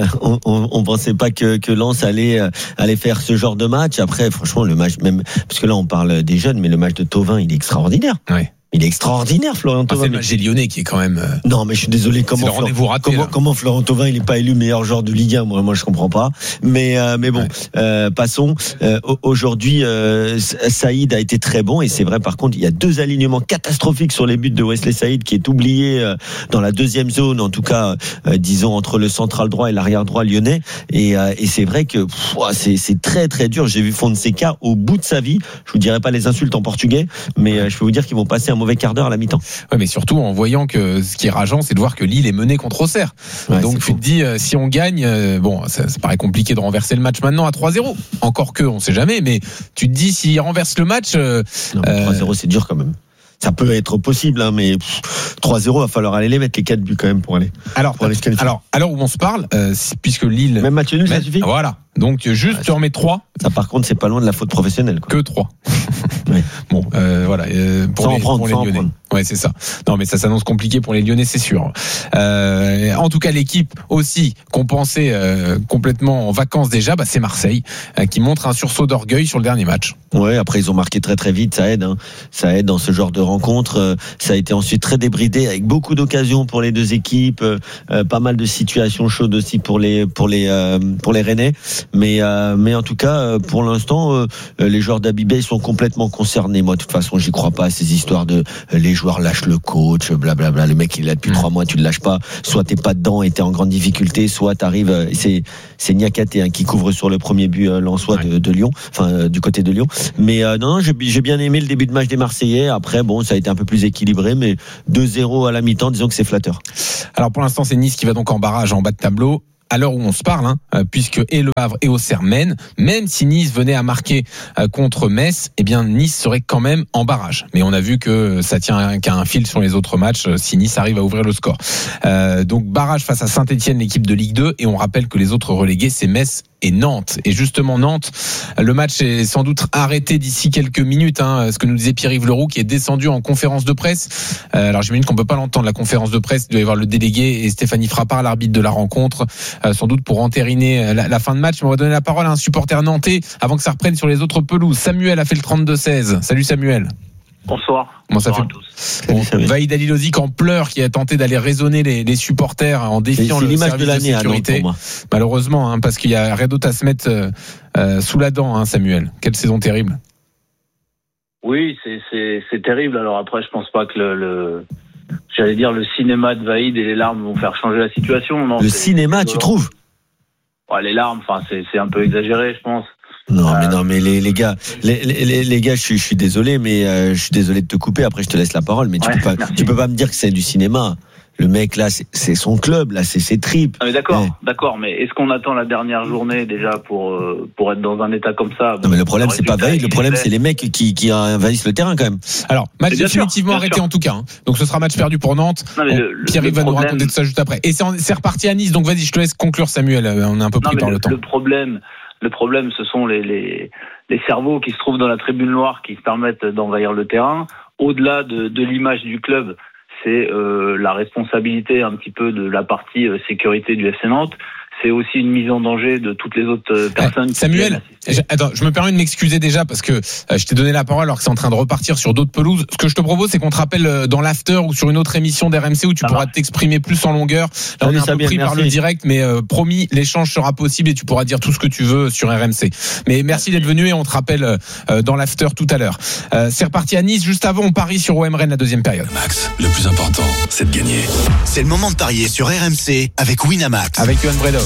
On pensait pas que Lens allait faire ce genre de match. Après, franchement, le match même parce que là on parle des jeunes, mais le match de Thauvin, il est extraordinaire. Ouais. Il est extraordinaire, Florent Thauvin. C'est le match des Lyonnais qui est quand même. Non, mais je suis désolé. Comment Florent Thauvin il est pas élu meilleur joueur de Ligue 1 Moi, je comprends pas. Mais bon, passons. Aujourd'hui, Saïd a été très bon et c'est vrai. Par contre, il y a 2 alignements catastrophiques sur les buts de Wesley Saïd qui est oublié dans la deuxième zone, en tout cas, disons entre le central droit et l'arrière droit lyonnais. Et c'est vrai que c'est très très dur. J'ai vu Fonseca au bout de sa vie. Je vous dirai pas les insultes en portugais, mais je peux vous dire qu'ils vont passer un mauvais quart d'heure à la mi-temps. Ouais, mais surtout en voyant que ce qui est rageant, c'est de voir que Lille est mené contre Auxerre. Ouais, donc tu te dis, si on gagne, ça paraît compliqué de renverser le match maintenant à 3-0. Encore que, on sait jamais, mais tu te dis, s'il renverse le match. 3-0, c'est dur quand même. Ça peut être possible, hein, mais 3-0, va falloir aller les mettre les 4 buts quand même pour aller. Alors, à l'heure où on se parle, puisque Lille. Même match nul, ça suffit. Voilà. Donc, juste, tu en mets 3. Ça, par contre, c'est pas loin de la faute professionnelle, quoi. Que 3. Oui. Bon, voilà. Pour les Lyonnais. Ouais, c'est ça. Non, mais ça s'annonce compliqué pour les Lyonnais, c'est sûr. En tout cas, l'équipe aussi qu'on pensait complètement en vacances déjà, c'est Marseille qui montre un sursaut d'orgueil sur le dernier match. Ouais, après ils ont marqué très très vite, ça aide. Hein. Ça aide dans ce genre de rencontre. Ça a été ensuite très débridé avec beaucoup d'occasions pour les deux équipes, pas mal de situations chaudes aussi pour les Rennais. Mais en tout cas, pour l'instant, les joueurs d'Abibé sont complètement concernés. Moi, de toute façon, j'y crois pas à ces histoires de les joueurs lâchent le coach, blablabla. Le mec il est là depuis 3 mois, tu le lâches pas. Soit t'es pas dedans et t'es en grande difficulté, soit t'arrives. C'est Niakhaté qui couvre sur le premier but lensois de Lyon, enfin du côté de Lyon. Mais non, j'ai bien aimé le début de match des Marseillais. Après, bon, ça a été un peu plus équilibré, mais 2-0 à la mi-temps, disons que c'est flatteur. Alors pour l'instant, c'est Nice qui va donc en barrage en bas de tableau. À l'heure où on se parle, puisque et Le Havre et Auxerre mènent, même si Nice venait à marquer contre Metz, eh bien Nice serait quand même en barrage. Mais on a vu que ça tient qu'à un fil sur les autres matchs si Nice arrive à ouvrir le score. Donc barrage face à Saint-Etienne, l'équipe de Ligue 2, et on rappelle que les autres relégués, c'est Metz et Nantes. Et justement Nantes, le match est sans doute arrêté d'ici quelques minutes, ce que nous disait Pierre-Yves Leroux qui est descendu en conférence de presse. Alors j'imagine qu'on peut pas l'entendre, la conférence de presse, il doit y avoir le délégué et Stéphanie Frappard, l'arbitre de la rencontre, sans doute pour entériner la fin de match. Mais on va donner la parole à un supporter nantais avant que ça reprenne sur les autres pelouses. Samuel a fait le 32-16. Salut Samuel. Bonsoir. Comment ça fait à tous. Vaïd Alilozic en pleurs, qui a tenté d'aller raisonner les supporters en défiant le service de sécurité. Nantes, malheureusement, parce qu'il y a rien d'autre à se mettre sous la dent, Samuel. Quelle saison terrible. Oui, c'est terrible. Alors après, je pense pas que j'allais dire le cinéma de Vaïd et les larmes vont faire changer la situation. Non, le cinéma, tu trouves? Ouais, les larmes, c'est un peu exagéré, je pense. Non, mais les gars, je suis désolé, mais je suis désolé de te couper. Après, je te laisse la parole, mais tu peux pas me dire que c'est du cinéma. Le mec là, c'est son club, là, c'est ses tripes. Ah, mais d'accord, mais est-ce qu'on attend la dernière journée déjà pour être dans un état comme ça? Non, mais le problème c'est pas Vaïd, le problème c'est les mecs qui envahissent le terrain quand même. Alors, match définitivement arrêté en tout cas. Donc ce sera match perdu pour Nantes. Pierre-Yves va nous raconter tout ça juste après. Et c'est reparti à Nice. Donc vas-y, je te laisse conclure, Samuel. On est un peu pris par le temps. Le problème, ce sont les cerveaux qui se trouvent dans la tribune noire qui se permettent d'envahir le terrain. Au-delà de l'image du club, c'est la responsabilité un petit peu de la partie sécurité du FC Nantes. C'est aussi une mise en danger de toutes les autres personnes. Samuel, je me permets de m'excuser déjà parce que je t'ai donné la parole alors que c'est en train de repartir sur d'autres pelouses. Ce que je te propose, c'est qu'on te rappelle dans l'after ou sur une autre émission d'RMC où tu pourras t'exprimer plus en longueur. Là, on est un peu pris par le direct, mais promis, l'échange sera possible et tu pourras dire tout ce que tu veux sur RMC. Mais merci d'être venu et on te rappelle dans l'after tout à l'heure. C'est reparti à Nice. Juste avant, on parie sur OM Rennes la deuxième période. Max, le plus important, c'est de gagner. C'est le moment de parier sur RMC avec Winamax. Avec Johan Bredoff.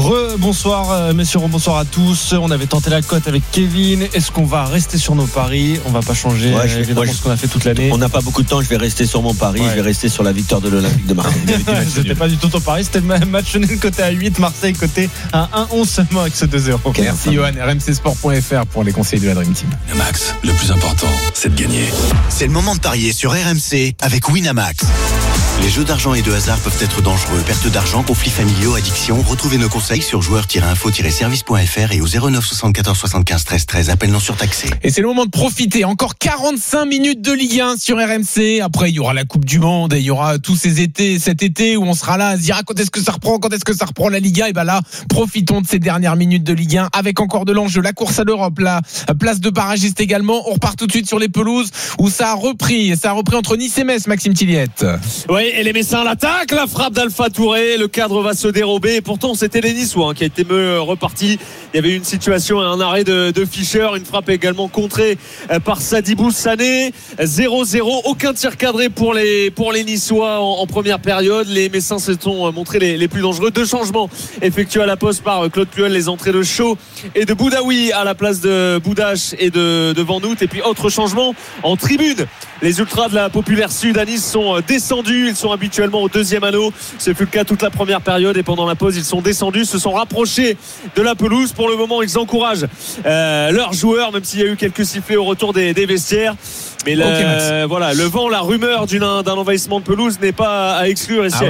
Bonsoir messieurs, bonsoir à tous. On avait tenté la cote avec Kevin. Est-ce qu'on va rester sur nos paris? On va pas changer ce qu'on a fait toute l'année. On n'a pas beaucoup de temps, je vais rester sur mon pari. Je vais rester sur la victoire de l'Olympique de Marseille. C'était pas du tout ton pari, c'était le match nul côté à 8, Marseille côté à 1-11 seulement avec ce 2-0. Merci Johan, rmcsport.fr pour les conseils de la Dream Team. Max, le plus important, c'est de gagner. C'est le moment de parier sur RMC avec Winamax. Les jeux d'argent et de hasard peuvent être dangereux. Perte d'argent, conflits familiaux, addiction. Retrouvez nos conseils sur joueurs-info-service.fr et au 09 74 75 13 13. Appel non surtaxé. Et c'est le moment de profiter. Encore 45 minutes de Ligue 1 sur RMC. Après, il y aura la Coupe du Monde et il y aura tous cet été où on sera là à se dire quand est-ce que ça reprend la Ligue 1. Et ben là, profitons de ces dernières minutes de Ligue 1 avec encore de l'enjeu. La course à l'Europe, la place de barragiste également. On repart tout de suite sur les pelouses où ça a repris entre Nice et Metz, Maxime Tilliette. Oui, et les Messins l'attaquent, la frappe d'Alpha Touré, le cadre va se dérober et pourtant c'était les Niçois qui a été reparti. Il y avait une situation et un arrêt de Fischer, une frappe également contrée par Sadibou Sané. 0-0, aucun tir cadré pour les Niçois en première période. Les Messins se sont montrés les plus dangereux. 2 changements effectués à la poste par Claude Puel, les entrées de Shaw et de Boudaoui à la place de Boudache et de Van Hout. Et puis autre changement en tribune. Les ultras de la Populaire Sud à Nice sont descendus descendus. Ils sont habituellement au deuxième anneau. Ce fut le cas toute la première période et pendant la pause, ils sont descendus, se sont rapprochés de la pelouse. Pour le moment, ils encouragent leurs joueurs, même s'il y a eu quelques sifflets au retour des vestiaires. Mais voilà, le vent, la rumeur d'un envahissement de pelouse n'est pas à exclure ici.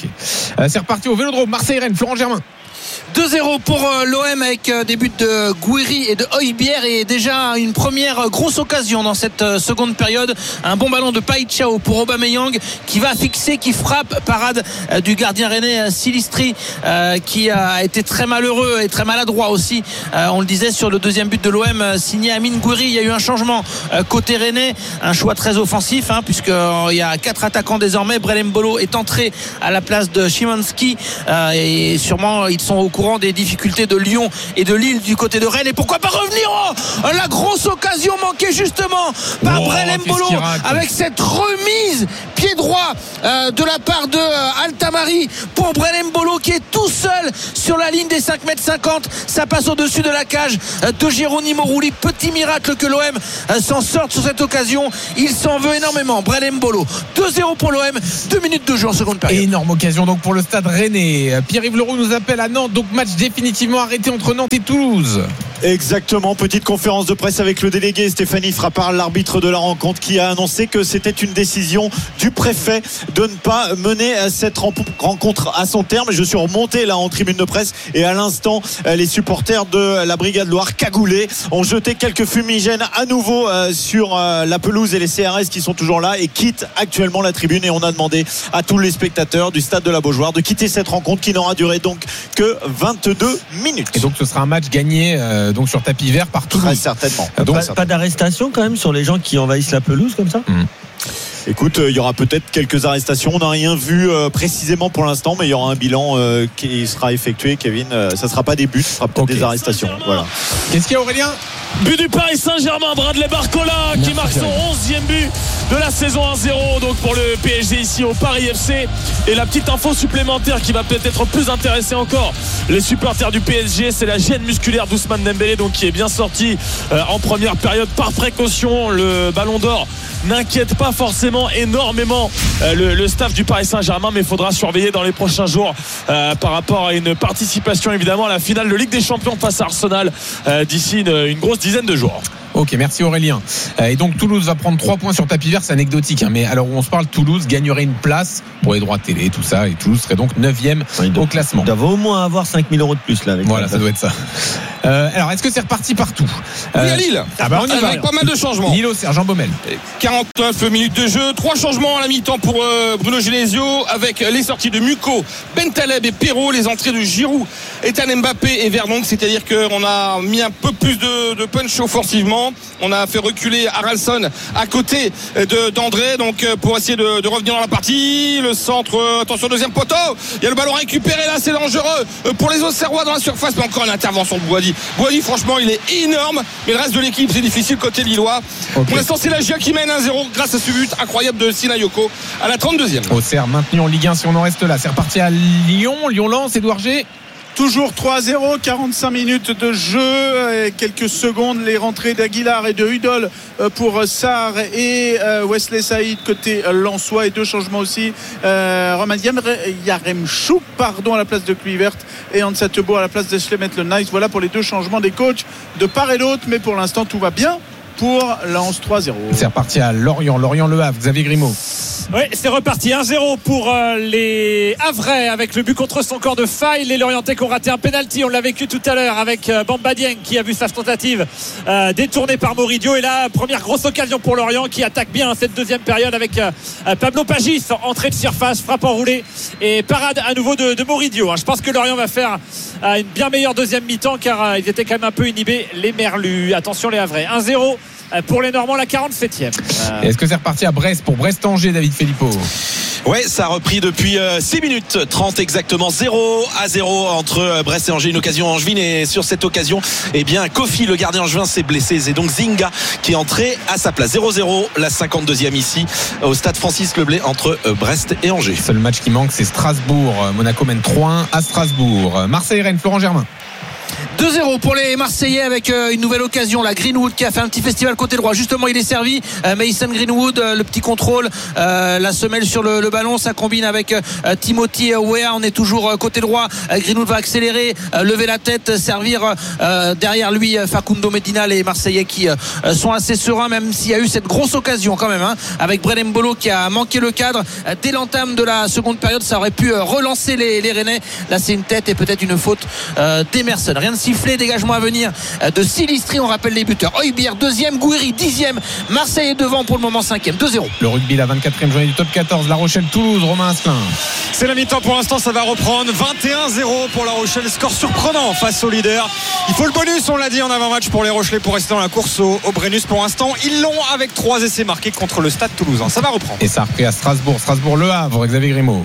C'est reparti au Vélodrome. Marseille-Rennes, Florent Germain. 2-0 pour l'OM avec des buts de Gouiri et de Højbjerg et déjà une première grosse occasion dans cette seconde période. Un bon ballon de Païtchao pour Aubameyang qui va fixer, qui frappe, parade du gardien rennais Silistri qui a été très malheureux et très maladroit aussi. On le disait sur le deuxième but de l'OM signé Amine Gouiri. Il y a eu un changement côté rennais, un choix très offensif puisqu'il y a 4 attaquants désormais. Brelem Mbolo est entré à la place de Szymanski et sûrement ils sont au courant des difficultés de Lyon et de Lille du côté de Rennes. Et pourquoi pas revenir la grosse occasion manquée justement par Brelem Mbolo avec cette remise pied droit de la part de Altamari pour Brelem Mbolo qui est tout seul sur la ligne des 5,50 m. Ça passe au-dessus de la cage de Geronimo Rulli. Petit miracle que l'OM s'en sorte sur cette occasion. Il s'en veut énormément. Brelem Mbolo. 2-0 pour l'OM. 2 minutes de jeu en seconde période. Énorme occasion donc pour le Stade Rennais. Pierre-Yves Leroux nous appelle à Nantes. Donc match définitivement arrêté entre Nantes et Toulouse. Exactement, petite conférence de presse avec le délégué Stéphanie Frappard, l'arbitre de la rencontre, qui a annoncé que c'était une décision du préfet de ne pas mener cette rencontre à son terme. Je suis remonté là en tribune de presse et à l'instant les supporters de la Brigade Loire cagoulés ont jeté quelques fumigènes à nouveau sur la pelouse et les CRS qui sont toujours là et quittent actuellement la tribune, et on a demandé à tous les spectateurs du stade de la Beaujoire de quitter cette rencontre qui n'aura duré donc que 22 minutes. Et donc ce sera un match gagné donc sur tapis vert par Toulouse. Très certainement. Donc pas d'arrestation quand même sur les gens qui envahissent la pelouse comme ça. Écoute, il y aura peut-être quelques arrestations. On n'a rien vu précisément pour l'instant, mais il y aura un bilan qui sera effectué, Kevin. Ça ne sera pas des buts, ce sera peut-être des arrestations. Voilà. Qu'est-ce qu'il y a, Aurélien ? But du Paris Saint-Germain, Bradley Barcola qui marque son 11e but de la saison 1-0 donc pour le PSG ici au Paris FC. Et la petite info supplémentaire qui va peut-être être plus intéresser encore les supporters du PSG, c'est la gêne musculaire d'Ousmane Dembélé, donc qui est bien sorti en première période par précaution. Le Ballon d'Or n'inquiète pas forcément énormément le staff du Paris Saint-Germain, mais il faudra surveiller dans les prochains jours par rapport à une participation évidemment à la finale de Ligue des Champions face à Arsenal d'ici une grosse dizaine de jours. Ok, merci Aurélien. Et donc Toulouse va prendre 3 points sur tapis vert, c'est anecdotique, mais à l'heure où on se parle, Toulouse gagnerait une place pour les droits de télé, tout ça, et Toulouse serait donc 9e au classement. Ils doivent au moins avoir 5 000 € de plus là. Voilà, ça doit être ça. Alors, est-ce que c'est reparti partout? Oui, à Lille. On y va. Avec pas mal de changements. Lille au Sergent Baumel. 49 minutes de jeu, 3 changements à la mi-temps pour Bruno Genesio, avec les sorties de Muko, Bentaleb et Perrault, les entrées de Giroud, Ethan Mbappé et Verdonk, c'est-à-dire qu'on a mis un peu plus de punch offensivement. On a fait reculer Haralson à côté d'André, donc pour essayer de revenir dans la partie. Le centre, attention, deuxième poteau, il y a le ballon récupéré là, c'est dangereux pour les Auxerrois dans la surface, mais encore une intervention de Boadi. Franchement, il est énorme, mais le reste de l'équipe c'est difficile côté lillois. Pour l'instant, c'est la GIA qui mène 1-0 grâce à ce but incroyable de Sinayoko à la 32e. Auxerre maintenu en Ligue 1 si on en reste là. C'est reparti à Lyon-Lens, Édouard G. Toujours 3-0, 45 minutes de jeu et quelques secondes. Les rentrées d'Aguilar et de Hudol pour Sarr et Wesley Saïd côté lensois, et 2 changements aussi. Roman Yaremchuk à la place de Kluivert et Ansah Tebo à la place de Schlemet Le Nice. Voilà pour les 2 changements des coachs de part et d'autre, mais pour l'instant tout va bien pour Lens. 3-0. C'est reparti à Lorient-Le Havre. Xavier Grimaud. Oui, c'est reparti 1-0 pour les Havrais avec le but contre son corps de faille. Les Lorientais qui ont raté un penalty, on l'a vécu tout à l'heure avec Bamba Dieng qui a vu sa tentative détournée par Moridio. Et là, première grosse occasion pour Lorient qui attaque bien cette deuxième période avec Pablo Pagis, entrée de surface, frappe enroulée et parade à nouveau de Moridio. Je pense que Lorient va faire une bien meilleure deuxième mi-temps car ils étaient quand même un peu inhibés, les Merlus. Attention les Havrais, 1-0 pour les Normands, la 47e. Est-ce que c'est reparti à Brest pour Brest-Angers, David Filippo? Ouais, ça a repris depuis 6 minutes 30 exactement, 0-0 entre Brest et Angers, une occasion angevine, et sur cette occasion, eh bien Kofi, le gardien angevin, s'est blessé. C'est donc Zinga qui est entré à sa place. 0-0, la 52e ici au stade Francis Leblay entre Brest et Angers. Le seul match qui manque, c'est Strasbourg. Monaco mène 3-1 à Strasbourg. Marseille-Rennes, Florent Germain. 2-0 pour les Marseillais avec une nouvelle occasion. La Greenwood qui a fait un petit festival côté droit. Justement, il est servi. Mason Greenwood, le petit contrôle, la semelle sur le ballon. Ça combine avec Timothy Weah. On est toujours côté droit. Greenwood va accélérer, lever la tête, servir derrière lui Facundo Medina. Les Marseillais qui sont assez sereins, même s'il y a eu cette grosse occasion quand même, avec Bren Mbolo qui a manqué le cadre dès l'entame de la seconde période. Ça aurait pu relancer les Rennais. Là, c'est une tête et peut-être une faute d'Emerson. Rien de sifflé, dégagement à venir de Silistri. On rappelle les buteurs: Højbjerg deuxième, Gouiri 10e. Marseille est devant pour le moment 5e, 2-0. Le rugby, la 24e journée du top 14, La Rochelle-Toulouse. Romain Asselin. C'est la mi-temps pour l'instant, ça va reprendre 21-0 pour La Rochelle, score surprenant face au leader. Il faut le bonus, on l'a dit en avant-match pour les Rochelais pour rester dans la course au Brennus. Pour l'instant, ils l'ont avec 3 essais marqués contre le Stade Toulousain. Ça va reprendre. Et ça a repris à Strasbourg-Le Havre. Xavier Grimaud.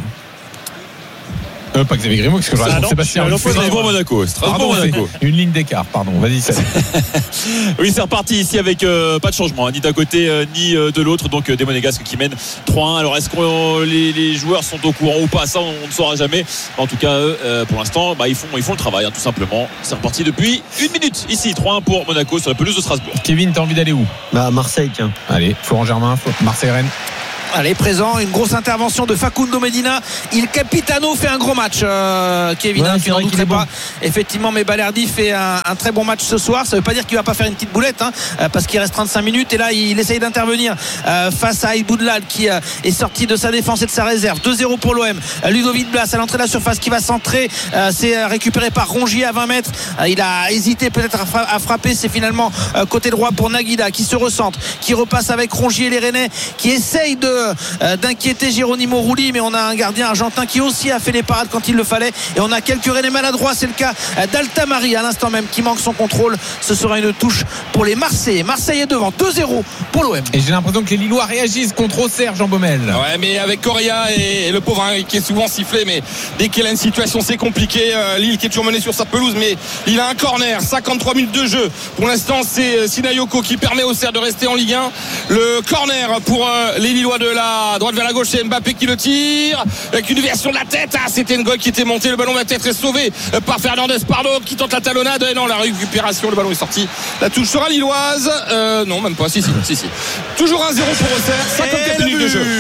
Pas Xavier Grimaud, parce que je raconte Sébastien. Strasbourg-Monaco. Une ligne d'écart, pardon. Vas-y, Seb. Oui, c'est reparti ici avec pas de changement, ni d'un côté ni de l'autre. Donc des Monégasques qui mènent 3-1. Alors est-ce que les joueurs sont au courant ou pas? Ça, on ne saura jamais. En tout cas, pour l'instant, ils font le travail, tout simplement. C'est reparti depuis 1 minute. Ici, 3-1 pour Monaco sur la pelouse de Strasbourg. Kevin, t'as envie d'aller où? Marseille, tiens. Allez, Florent Germain, Marseille-Rennes. Allez, présent, une grosse intervention de Facundo Medina. Il Capitano fait un gros match, Kevin, tu n'en douterais pas. Effectivement, mais Balerdi fait un très bon match ce soir. Ça ne veut pas dire qu'il ne va pas faire une petite boulette, parce qu'il reste 35 minutes et là il essaye d'intervenir face à Aïd Boudlal qui est sorti de sa défense et de sa réserve. 2-0 pour l'OM. Ludovic Blas à l'entrée de la surface qui va centrer, c'est récupéré par Rongier à 20 mètres. Il a hésité peut-être à frapper. C'est finalement côté droit pour Naguida qui se recentre, qui repasse avec Rongier, les Rennais qui essayent d'inquiéter Geronimo Rulli, mais on a un gardien argentin qui aussi a fait les parades quand il le fallait, et on a quelques Rennais maladroits. C'est le cas d'Altamari à l'instant même qui manque son contrôle. Ce sera une touche pour les Marseillais. Marseille est devant 2-0 pour l'OM. Et j'ai l'impression que les Lillois réagissent contre Auxerre, Jean Baumel. Ouais, mais avec Correa et le pauvre qui est souvent sifflé, mais dès qu'il a une situation c'est compliqué. Lille qui est toujours mené sur sa pelouse, mais il a un corner, 53 minutes de jeu. Pour l'instant, c'est Sinayoko qui permet Auxerre de rester en Ligue 1. Le corner pour les Lillois de la droite vers la gauche, c'est Mbappé qui le tire avec une version de la tête. C'était Ngoy qui était monté, le ballon va être sauvé par Fernandez Pardo qui tente la talonnade. Et non, la récupération, le ballon est sorti. La touche sera lilloise. Non, même pas. Si. Toujours 1-0 pour Auxerre, 54 minutes de jeu.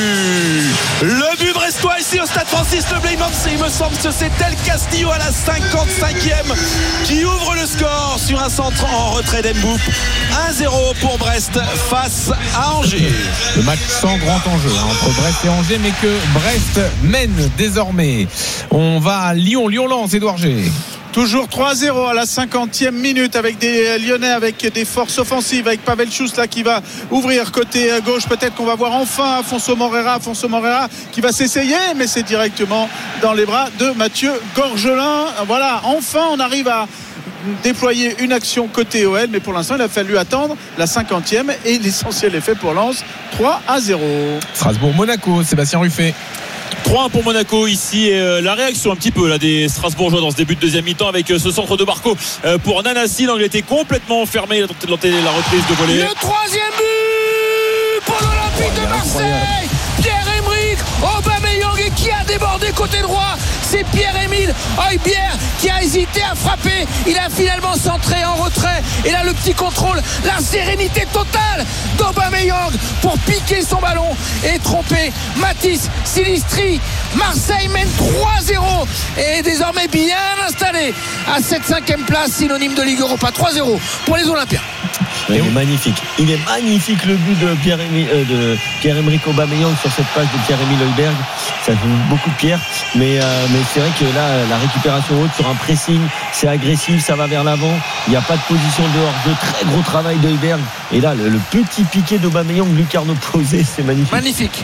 Le but brestois ici au stade Francis Leblanc, il me semble que c'est El Castillo à la 55e qui ouvre le score sur un centre en retrait d'Emboup. 1-0 pour Brest face à Angers. Le match sans grand enjeu entre Brest et Angers, mais que Brest mène désormais. On va à Lyon, Lyon-Lens, Édouard G. Toujours 3-0 à la 50e minute avec des Lyonnais avec des forces offensives, avec Pavel Chous là qui va ouvrir côté gauche. Peut-être qu'on va voir enfin Afonso Moreira qui va s'essayer, mais c'est directement dans les bras de Mathieu Gorgelin. Voilà, enfin on arrive à déployer une action côté OL, mais pour l'instant il a fallu attendre la 50e et l'essentiel est fait pour Lens. 3-0. Strasbourg-Monaco, Sébastien Ruffet. 3-1 pour Monaco ici, et la réaction un petit peu là des Strasbourgeois dans ce début de deuxième mi-temps avec ce centre de Barco pour Nanassi. L'angle était complètement fermé, il a tenté de lancer la reprise de volée. Le troisième but pour l'Olympique de Marseille. Pierre-Emerick Aubameyang qui a débordé côté droit. C'est Pierre-Emile Højbjerg qui a hésité à frapper. Il a finalement centré en retrait. Et là, le petit contrôle, la sérénité totale d'Aubameyang pour piquer son ballon et tromper Mathis Silistri. Marseille mène 3-0 et est désormais bien installé à cette 5e place, synonyme de Ligue Europa. 3-0 pour les Olympiens. Il est magnifique. Il est magnifique le but de Pierre-Emerick Aubameyang sur cette passe de Pierre-Emile Højbjerg. Ça fait beaucoup de pierre, mais c'est vrai que là, la récupération haute sur un pressing, c'est agressif, ça va vers l'avant. Il n'y a pas de position dehors. De très gros travail de Højbjerg. Et là, le petit piqué d'Aubameyang, lucarne opposée, c'est magnifique. Magnifique.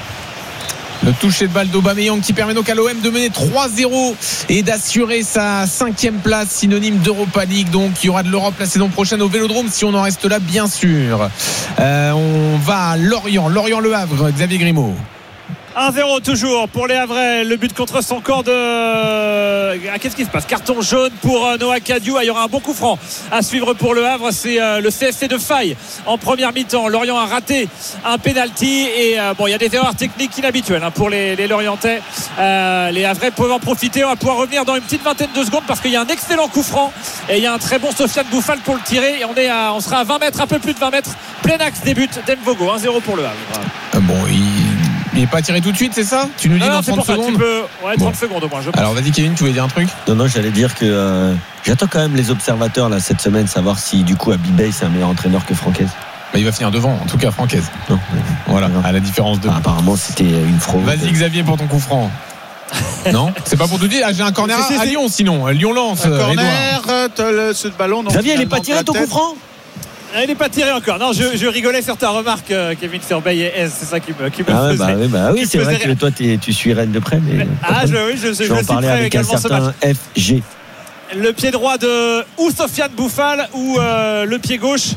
Le toucher de balle d'Aubameyang qui permet donc à l'OM de mener 3-0 et d'assurer sa 5e place, synonyme d'Europa League. Donc il y aura de l'Europe la saison prochaine au Vélodrome si on en reste là, bien sûr. On va à Lorient, Le Havre, Xavier Grimaud. 1-0 toujours pour les Havrais. Le but contre son camp de... Qu'est-ce qui se passe? Carton jaune pour Noah Cadieux. Il y aura un bon coup franc à suivre pour le Havre. C'est le CFC de Faye en première mi-temps. Lorient a raté un penalty et il y a des erreurs techniques inhabituelles pour les Lorientais. Les Havrais peuvent en profiter. On va pouvoir revenir dans une petite vingtaine de secondes parce qu'il y a un excellent coup franc et il y a un très bon Sofiane Bouffal pour le tirer et on sera à 20 mètres, un peu plus de 20 mètres. Plein axe des buts d'Mvogo. 1-0 pour le Havre. Il n'est pas tiré tout de suite, c'est ça? Tu nous dis dans 30 secondes? 30 secondes au moins. Alors vas-y Kevin, tu voulais dire un truc? Non, j'allais dire que j'attends quand même les observateurs là cette semaine, savoir si du coup Abibay c'est un meilleur entraîneur que Francaise. Il va finir devant, en tout cas Francaise. Non. Voilà, non. À la différence de. Apparemment c'était une fraude. Vas-y Xavier pour ton coup franc. Non, c'est pas pour tout dire. J'ai un corner à Lyon sinon. Lyon lance. Un corner, ce ballon. Xavier, il n'est pas tiré ton coup franc? Il n'est pas tiré encore. Non, je rigolais sur ta remarque, Kevin, sur Bay et S. C'est ça qui me faisait. Oui, c'est vrai que toi, tu suis Rennes de près. Mais je vais en parler avec un certain FG. Le pied droit de Sofiane Bouffal ou le pied gauche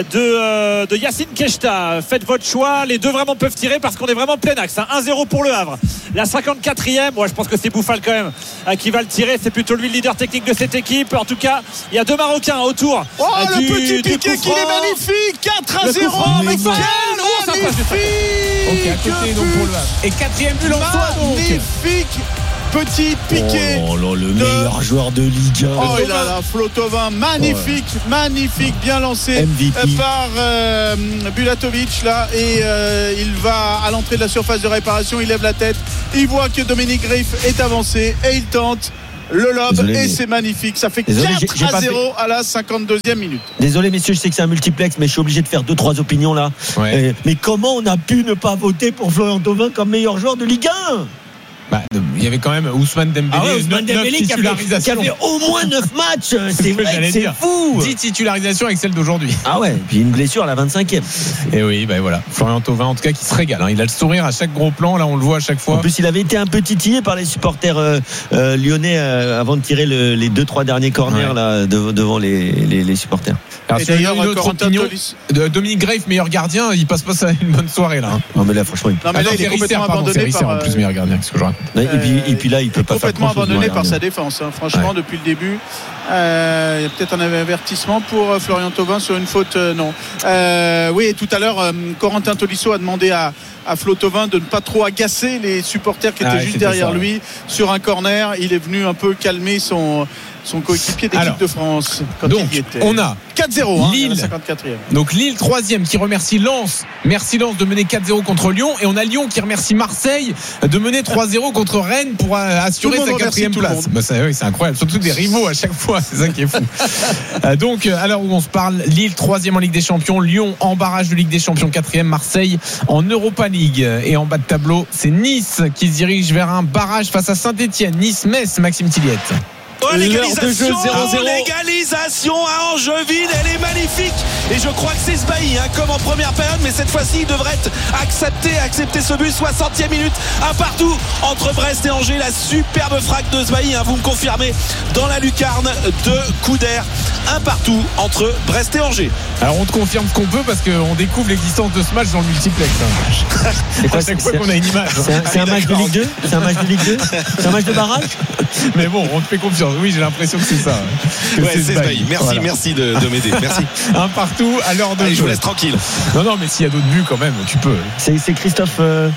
de Yacine Keshta. Faites votre choix. Les deux vraiment peuvent tirer parce qu'on est vraiment plein axe. 1-0 pour le Havre. La 54e. Je pense que c'est Bouffal quand même qui va le tirer. C'est plutôt lui le leader technique de cette équipe. En tout cas, il y a deux Marocains autour. Le petit piqué qui est magnifique. 4-0. Mais magnifique. Ok, à côté donc pour le Havre. Et 4e but en magnifique. Petit piqué. Le meilleur joueur de Ligue 1. Flo Thauvin, magnifique, magnifique, bien lancé par Bulatovic là et il va à l'entrée de la surface de réparation, il lève la tête, il voit que Dominique Greif est avancé et il tente le lob et c'est magnifique. Ça fait 4-0 à la 52e minute. Désolé messieurs, je sais que c'est un multiplex mais je suis obligé de faire 2-3 opinions là. Mais comment on a pu ne pas voter pour Florian Thauvin comme meilleur joueur de Ligue 1? Il y avait quand même Ousmane Dembélé, qui a fait au moins 9 matchs. C'est vrai, c'est fou. 10 titularisations avec celle d'aujourd'hui. Puis une blessure à la 25e. Et oui, voilà. Florian Thauvin, en tout cas, qui se régale. Il a le sourire à chaque gros plan. Là, on le voit à chaque fois. En plus, il avait été un peu titillé par les supporters lyonnais avant de tirer les 2-3 derniers corners là, devant les supporters. Alors, et d'ailleurs, une autre opinion, Dominique Greif, meilleur gardien, il passe pas ça une bonne soirée là. Non, mais là, franchement, il est complètement abandonné par. En plus, meilleur gardien, qu'est-ce que je raconte. Et puis là, il peut pas faire complètement abandonné par sa défense. Franchement, depuis le début, il y a peut-être un avertissement pour Florian Thauvin sur une faute. Non. Oui, tout à l'heure, Corentin Tolisso a demandé à Flo Thauvin de ne pas trop agacer les supporters qui étaient juste derrière lui sur un corner. Il est venu un peu calmer son coéquipier d'équipe de France quand il y était. On a 4-0 Lille, 54e. Donc Lille 3e qui remercie Lens. Merci Lens de mener 4-0 contre Lyon. Et on a Lyon qui remercie Marseille de mener 3-0 contre Rennes pour assurer sa 4e place. C'est incroyable, surtout des rivaux à chaque fois. C'est ça qui est fou. Donc à l'heure où on se parle, Lille 3e en Ligue des Champions, Lyon en barrage de Ligue des Champions 4e, Marseille en Europa League. Et en bas de tableau, c'est Nice qui se dirige vers un barrage face à Saint-Etienne. Nice-Metz, Maxime Tilliette. Légalisation à Angeville, elle est magnifique et je crois que c'est Sbailly comme en première période, mais cette fois-ci il devrait accepter ce but. 60e minute, un partout entre Brest et Angers. La superbe frappe de Sbailly, vous me confirmez, dans la lucarne de Couder. Un partout entre Brest et Angers. Alors on te confirme ce qu'on peut parce qu'on découvre l'existence de ce match dans le multiplex. C'est quoi, à chaque fois qu'on a une image. C'est un match de Ligue 2. C'est un match de Ligue 2. C'est un match de barrage. Mais bon, on te fait confiance. Oui, j'ai l'impression que c'est ça. C'est Sbailly. Merci de m'aider. Merci. Un partout à l'heure de jeu. Je vous laisse tranquille. Non, mais s'il y a d'autres buts quand même, tu peux. C'est Christophe.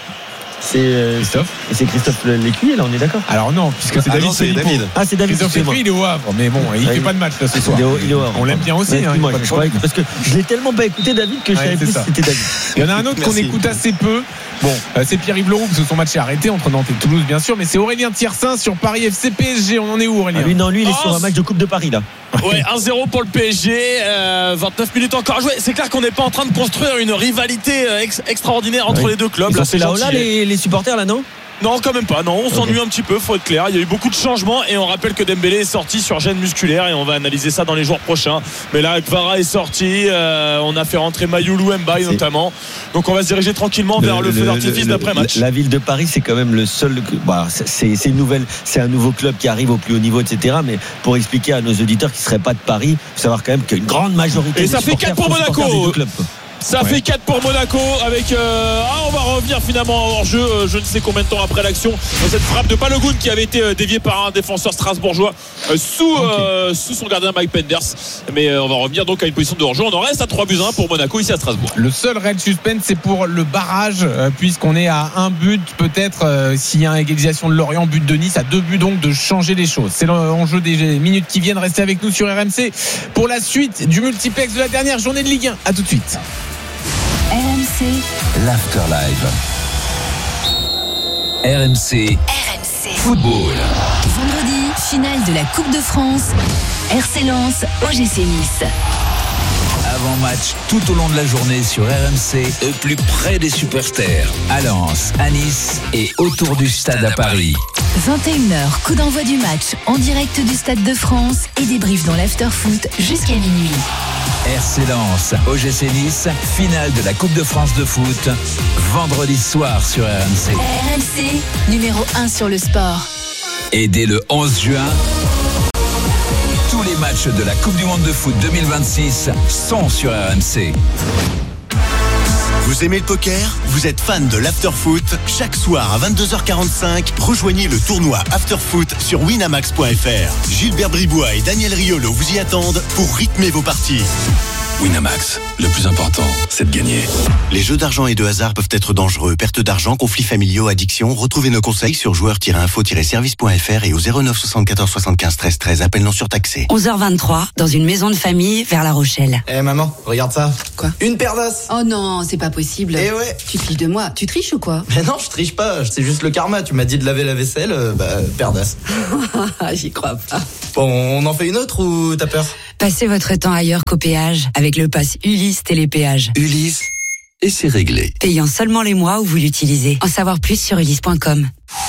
C'est Christophe Lécuyer, là, on est d'accord? Alors non, puisque c'est David. C'est David. C'est David. Christophe Lécuyer, il est au Havre, mais bon, il fait pas de match là ce soir. Il est au Havre. On l'aime bien aussi. Parce que je l'ai tellement pas écouté, David, que je savais plus si c'était David. Il y en a un autre qu'on écoute assez peu. Bon, c'est Pierre-Yves Leroux, parce que son match est arrêté entre Nantes et Toulouse, bien sûr, mais c'est Aurélien Tiersin sur Paris FC PSG. On en est où, Aurélien? Lui, il est sur un match de Coupe de Paris, là. Ouais, 1-0 pour le PSG, 29 minutes encore à jouer. C'est clair qu'on n'est pas en train de construire une rivalité extraordinaire entre les deux clubs. Ils ont fait là les supporters, là, non? Non, quand même pas. Non, on s'ennuie un petit peu, faut être clair. Il y a eu beaucoup de changements et on rappelle que Dembélé est sorti sur gêne musculaire et on va analyser ça dans les jours prochains. Mais là, Kvara est sorti. On a fait rentrer Mayoulou Mbaye notamment. Donc on va se diriger tranquillement vers le feu d'artifice d'après-match. La ville de Paris, c'est quand même le seul. C'est une nouvelle, c'est un nouveau club qui arrive au plus haut niveau, etc. Mais pour expliquer à nos auditeurs qui ne seraient pas de Paris, il faut savoir quand même qu'il y a une grande majorité. Et ça fait 4 pour Monaco. Ça fait 4 pour Monaco avec on va revenir finalement hors jeu je ne sais combien de temps après l'action dans cette frappe de Balogun qui avait été déviée par un défenseur strasbourgeois sous son gardien Mike Penders, mais on va revenir donc à une position de hors jeu. On en reste à 3-1 pour Monaco ici à Strasbourg. Le seul réel suspense c'est pour le barrage puisqu'on est à un but peut-être s'il y a une égalisation de Lorient, but de Nice, à 2 buts donc de changer les choses. C'est l'enjeu des minutes qui viennent. Rester avec nous sur RMC pour la suite du multiplex de la dernière journée de Ligue 1. À tout de suite. RMC l'Afterlive. RMC Football. Vendredi, finale de la Coupe de France. RC Lens, OGC Nice. Avant-match tout au long de la journée sur RMC, au plus près des supporters, à Lens, à Nice et autour du stade à Paris. 21h, coup d'envoi du match en direct du Stade de France et débrief dans l'after-foot jusqu'à minuit. RC Lens, OGC Nice, finale de la Coupe de France de foot, vendredi soir sur RMC. RMC, numéro 1 sur le sport. Et dès le 11 juin, tous les matchs de la Coupe du Monde de foot 2026 sont sur RMC. Vous aimez le poker ? Vous êtes fan de l'afterfoot ? Chaque soir à 22h45, rejoignez le tournoi Afterfoot sur winamax.fr. Gilbert Bribois et Daniel Riolo vous y attendent pour rythmer vos parties. Winamax, le plus important, c'est de gagner. Les jeux d'argent et de hasard peuvent être dangereux. Perte d'argent, conflits familiaux, addiction. Retrouvez nos conseils sur joueurs-info-service.fr et au 09 74 75 13 13. Appel non surtaxé. 11h23, dans une maison de famille vers La Rochelle. Maman, regarde ça. Quoi ? Une paire d'as. Oh non, c'est pas possible. Eh ouais. Tu te fiches de moi. Tu triches ou quoi ? Mais non, je triche pas. C'est juste le karma. Tu m'as dit de laver la vaisselle, paire d'as. J'y crois pas. Bon, on en fait une autre ou t'as peur ? Passez votre temps ailleurs qu'au péage avec le pass Ulysse Télépéage. Ulysse, et c'est réglé. Payant seulement les mois où vous l'utilisez. En savoir plus sur ulysse.com.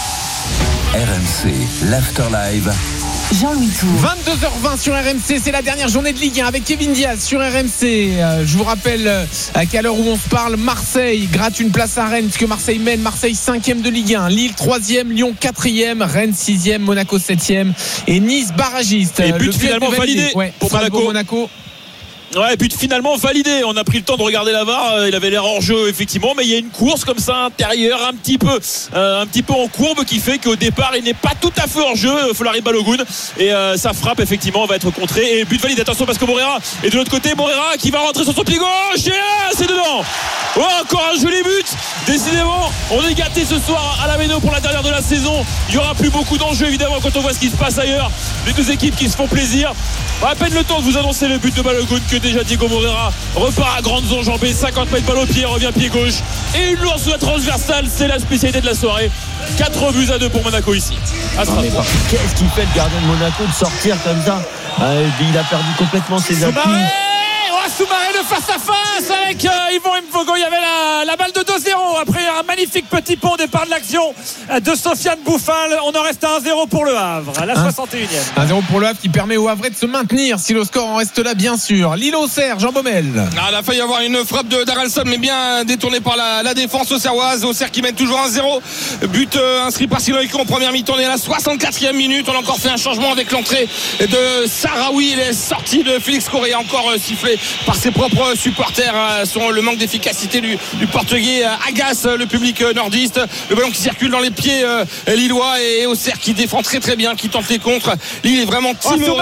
RMC, l'Afterlive. Jean-Louis Tour. 22h20 sur RMC, c'est la dernière journée de Ligue 1 avec Kevin Diaz sur RMC. Je vous rappelle à quelle heure où on se parle, Marseille gratte une place à Rennes puisque Marseille mène, Marseille 5e de Ligue 1, Lille 3e, Lyon 4e, Rennes 6e, Monaco 7e et Nice barragiste. Et but finalement validé pour Monaco. Ouais, but finalement validé. On a pris le temps de regarder la VAR. Il avait l'air hors jeu effectivement, mais il y a une course comme ça intérieure, un petit peu en courbe, qui fait qu'au départ il n'est pas tout à fait hors jeu. Folari Balogun et sa frappe effectivement va être contrée et but validé. Attention parce que Morera est de l'autre côté. Morera qui va rentrer sur son pied gauche et c'est dedans. Oh, encore un joli but. Décidément, on est gâté ce soir à la Méno pour la dernière de la saison. Il n'y aura plus beaucoup d'enjeux évidemment quand on voit ce qui se passe ailleurs. Les deux équipes qui se font plaisir. À peine le temps de vous annoncer le but de Balogun que déjà Diego Morera repart à grandes enjambées, 50 mètres balle au pied, revient pied gauche et une lance la transversale. C'est la spécialité de la soirée. 4-2 pour Monaco ici à Strasbourg. Qu'est-ce qu'il fait le gardien de Monaco de sortir comme ça? Il a perdu complètement ses appuis. Soumaré de face à face avec Yvon Mvogo. Il y avait la balle de 2-0 après un magnifique petit pont au départ de l'action de Sofiane Bouffal. On en reste à 1-0 pour le Havre à la 61e. 1-0 pour le Havre qui permet au Havre de se maintenir si le score en reste là bien sûr. Lille-Auxerre, Jean Baumel. Il a failli y avoir une frappe de Daralson mais bien détournée par la défense auxerroise. Auxerre qui mène toujours 1-0. But inscrit par Sinoïko en première mi-temps. On est à la 64e minute. On a encore fait un changement avec l'entrée de Sahraoui. Il est sorti de Félix Correa, encore sifflé par ses propres supporters. Le manque d'efficacité du portugais agace le public nordiste. Le ballon qui circule dans les pieds lillois et Auxerre qui défend très très bien, qui tente les contres. Lille est vraiment timoré.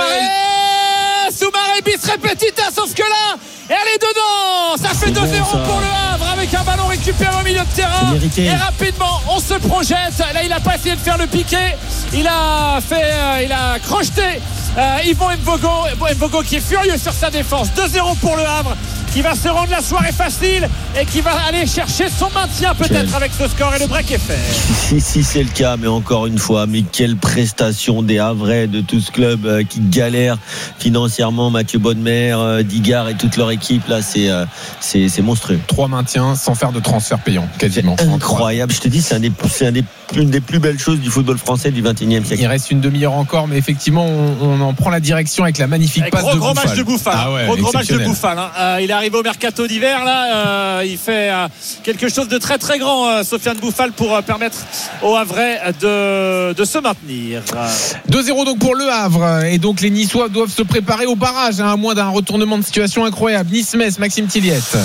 Soumaré bis repetita, sauf que là elle est dedans. Ça fait 2-0 pour le Havre avec un ballon récupéré au milieu de terrain et rapidement on se projette. Là il a pas essayé de faire le piqué, il a crocheté Yvon Mvogo qui est furieux sur sa défense. 2-0 pour le Havre qui va se rendre la soirée facile et qui va aller chercher son maintien peut-être avec ce score et le break est fait. Si c'est le cas, mais encore une fois, mais quelle prestation des Havrais, de tout ce club qui galère financièrement. Mathieu Bonnemer, Digard et toute leur équipe là, c'est monstrueux. 3 maintiens sans faire de transfert payant quasiment. Incroyable, je te dis, c'est une des plus belles choses du football français du 21e siècle. Il reste une demi-heure encore, mais effectivement on en prend la direction avec la magnifique passe de Bouffal. Gros match de Bouffal. Gros match de Bouffal. Il est arrivé au mercato d'hiver là, il fait quelque chose de très très grand, Sofiane Bouffal, pour permettre au Havrais de se maintenir. 2-0 donc pour le Havre et donc les Niçois doivent se préparer au barrage à moins d'un retournement de situation incroyable. Nice-Metz, Maxime Tilliette.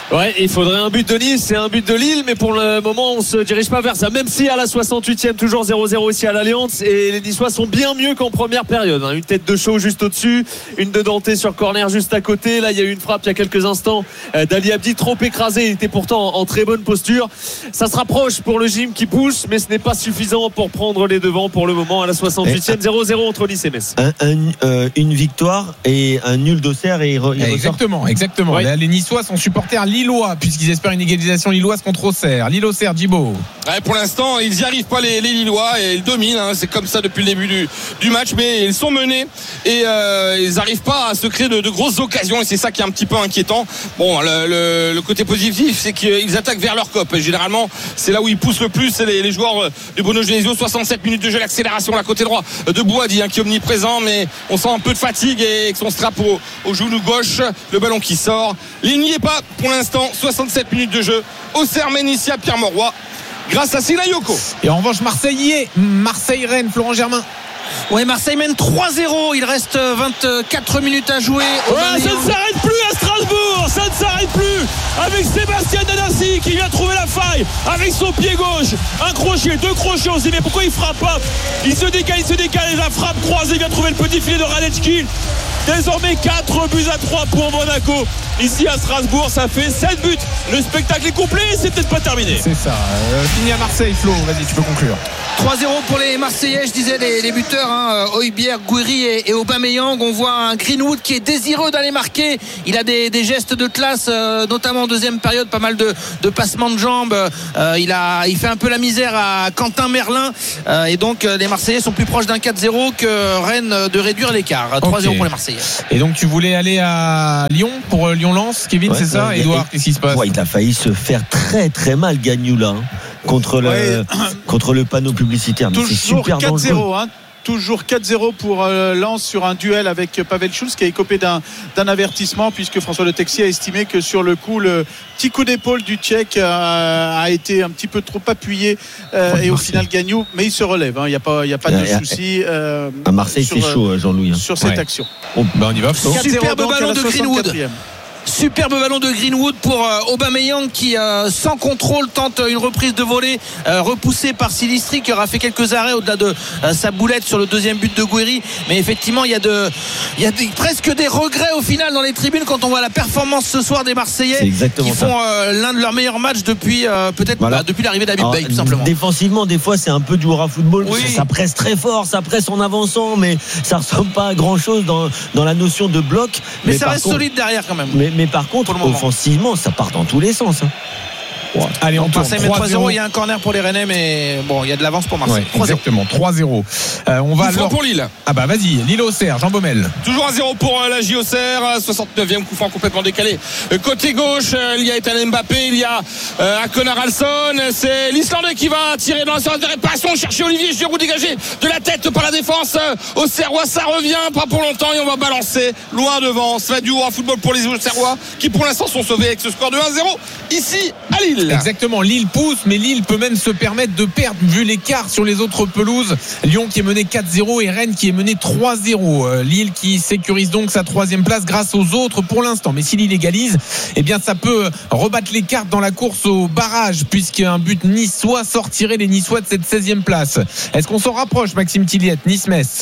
Ouais, il faudrait un but de Nice et un but de Lille, mais pour le moment on se dirige pas vers ça, même si à la 68e toujours 0-0 ici à l'Alliance, et les Niçois sont bien mieux qu'en première période, hein. Une tête de Chaux juste au-dessus, une de Danté sur corner juste à côté. Là il y a eu une frappe il y a quelques instants d'Ali Abdi, trop écrasé, il était pourtant en très bonne posture. Ça se rapproche pour le gym qui pousse, mais ce n'est pas suffisant pour prendre les devants pour le moment à la 68e. 0-0 entre Nice et Metz. Une victoire et un nul d'Auxerre et exactement. Oui. Les Niçois sont supporters lillois puisqu'ils espèrent une égalisation lilloise contre Auxerre. Lille-Auxerre, Djibo. Ouais, pour l'instant, ils n'y arrivent pas les Lillois et ils dominent. Hein. C'est comme ça depuis le début du match, mais ils sont menés et ils n'arrivent pas à se créer de grosses occasions et c'est ça qui est un petit peu inquiétant. Bon, le côté positif, c'est qu'ils attaquent vers leur cop. Et généralement, c'est là où ils poussent le plus. C'est les joueurs du Bruno Genesio. 67 minutes de jeu, l'accélération là côté droit de Boadi qui est omniprésent, mais on sent un peu de fatigue et avec son strap au genou gauche, le ballon qui sort. Il n'y est pas pour l'instant. 67 minutes de jeu. Auxerre mène ici à Pierre Mauroy grâce à Sinayoko. Et en revanche, Marseille-Rennes, Florent Germain. Ouais, Marseille mène 3-0. Il reste 24 minutes à jouer. Ça ne s'arrête plus à Strasbourg. Ça ne s'arrête plus. Avec Sébastien Danassi qui vient trouver la faille avec son pied gauche. Un crochet, deux crochets. On se dit mais pourquoi il frappe pas? Il se décale et la frappe croisée vient trouver le petit filet de Radetchkin. Désormais 4 buts à 3 pour Monaco. Ici à Strasbourg, ça fait 7 buts. Le spectacle est complet, c'est peut-être pas terminé. C'est ça. Fini à Marseille, Flo. Vas-y, tu peux conclure. 3-0 pour les Marseillais, je disais les buteurs, Højbjerg, Gouiri et Aubameyang. On voit un Greenwood qui est désireux d'aller marquer. Il a des gestes de classe, notamment en deuxième période, pas mal de passements de jambes. Il fait un peu la misère à Quentin Merlin. Et donc les Marseillais sont plus proches d'un 4-0 que Rennes de réduire l'écart. 3-0 pour les Marseillais. Et donc tu voulais aller à Lyon pour Lyon-Lens, Kevin, c'est ça? Edouard, qu'est-ce qui se passe? Il a failli se faire très très mal Gagnou là, contre le panneau publicitaire. Toujours super 4-0, toujours 4-0 pour Lens sur un duel avec Pavel Schulz qui a écopé d'un avertissement puisque François Le Texier a estimé que sur le coup le petit coup d'épaule du Tchèque a été un petit peu trop appuyé et au final Gagnou, mais il se relève, il n'y a pas de souci. À Marseille c'est chaud, Jean-Louis, sur cette action. On y va. Superbe ballon de Greenwood. Superbe ballon de Greenwood pour Aubameyang qui sans contrôle tente une reprise de volée repoussée par Silistri qui aura fait quelques arrêts au-delà de sa boulette sur le deuxième but de Gouiri. Mais effectivement il y a presque des regrets au final dans les tribunes quand on voit la performance ce soir des Marseillais qui font l'un de leurs meilleurs matchs depuis depuis l'arrivée d'Habib Beye, tout simplement. Défensivement des fois c'est un peu du hurrah football, oui. Ça presse très fort, ça presse en avançant, mais ça ressemble pas à grand chose dans la notion de bloc, mais ça reste solide derrière quand même. Mais par contre, offensivement, ça part dans tous les sens. Allez, on tourne 3-0. Il y a un corner pour les Rennais, mais bon, il y a de l'avance pour Marseille. Exactement, 3-0. On va alors pour Lille. Vas-y, Lille-Auxerre, Jean Baumel. Toujours 1-0 pour la J-Auxerre. 69e coup franc complètement décalé. Côté gauche, il y a Ethan Mbappé, il y a Akon Haraldsson. C'est l'Islandais qui va tirer dans la surface de réparation, chercher Olivier Giroud dégagé de la tête par la défense. Auxerrois, ça revient pas pour longtemps et on va balancer loin devant. Ça va du haut à football pour les Auxerrois qui pour l'instant sont sauvés avec ce score de 1-0 ici à Lille. Exactement, Lille pousse, mais Lille peut même se permettre de perdre vu l'écart sur les autres pelouses. Lyon qui est mené 4-0 et Rennes qui est mené 3-0. Lille qui sécurise donc sa 3e place grâce aux autres pour l'instant. Mais si Lille égalise, eh bien ça peut rebattre les cartes dans la course au barrage puisqu'un but niçois sortirait les Niçois de cette 16e place. Est-ce qu'on s'en rapproche, Maxime Tilliette? Nice-Metz?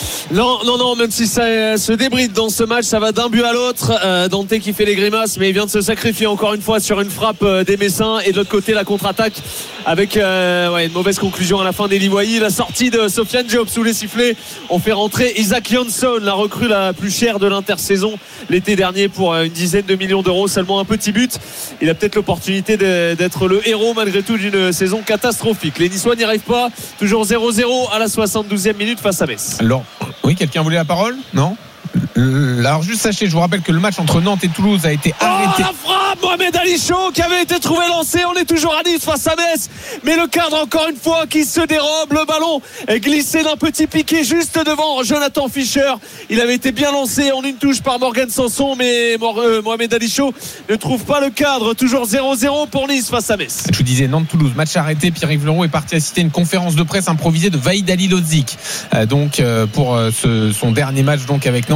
Non, même si ça se débride dans ce match, ça va d'un but à l'autre. Dante qui fait les grimaces, mais il vient de se sacrifier encore une fois sur une frappe des Messins. Et de l'autre côté, la contre-attaque avec une mauvaise conclusion à la fin des Livoyi. La sortie de Sofiane Diop sous les sifflets. On fait rentrer Isaac Jansson, la recrue la plus chère de l'intersaison l'été dernier pour une dizaine de millions d'euros. Seulement un petit but. Il a peut-être l'opportunité d'être le héros malgré tout d'une saison catastrophique. Les Niçois n'y arrivent pas. Toujours 0-0 à la 72e minute face à Metz. Alors, oui, quelqu'un voulait la parole? Non? Alors juste sachez, je vous rappelle que le match entre Nantes et Toulouse a été arrêté. La frappe, Mohamed Ali Chaud qui avait été trouvé lancé. On est toujours à Nice face à Metz, mais le cadre encore une fois qui se dérobe. Le ballon est glissé d'un petit piqué juste devant Jonathan Fischer. Il avait été bien lancé en une touche par Morgan Sanson, mais Mohamed Ali Chaud ne trouve pas le cadre. Toujours 0-0 pour Nice face à Metz. Je vous disais Nantes-Toulouse, match arrêté. Pierre-Yves Leroux est parti assister à une conférence de presse improvisée de Vahid Halilhodžić pour son dernier match donc avec Nantes.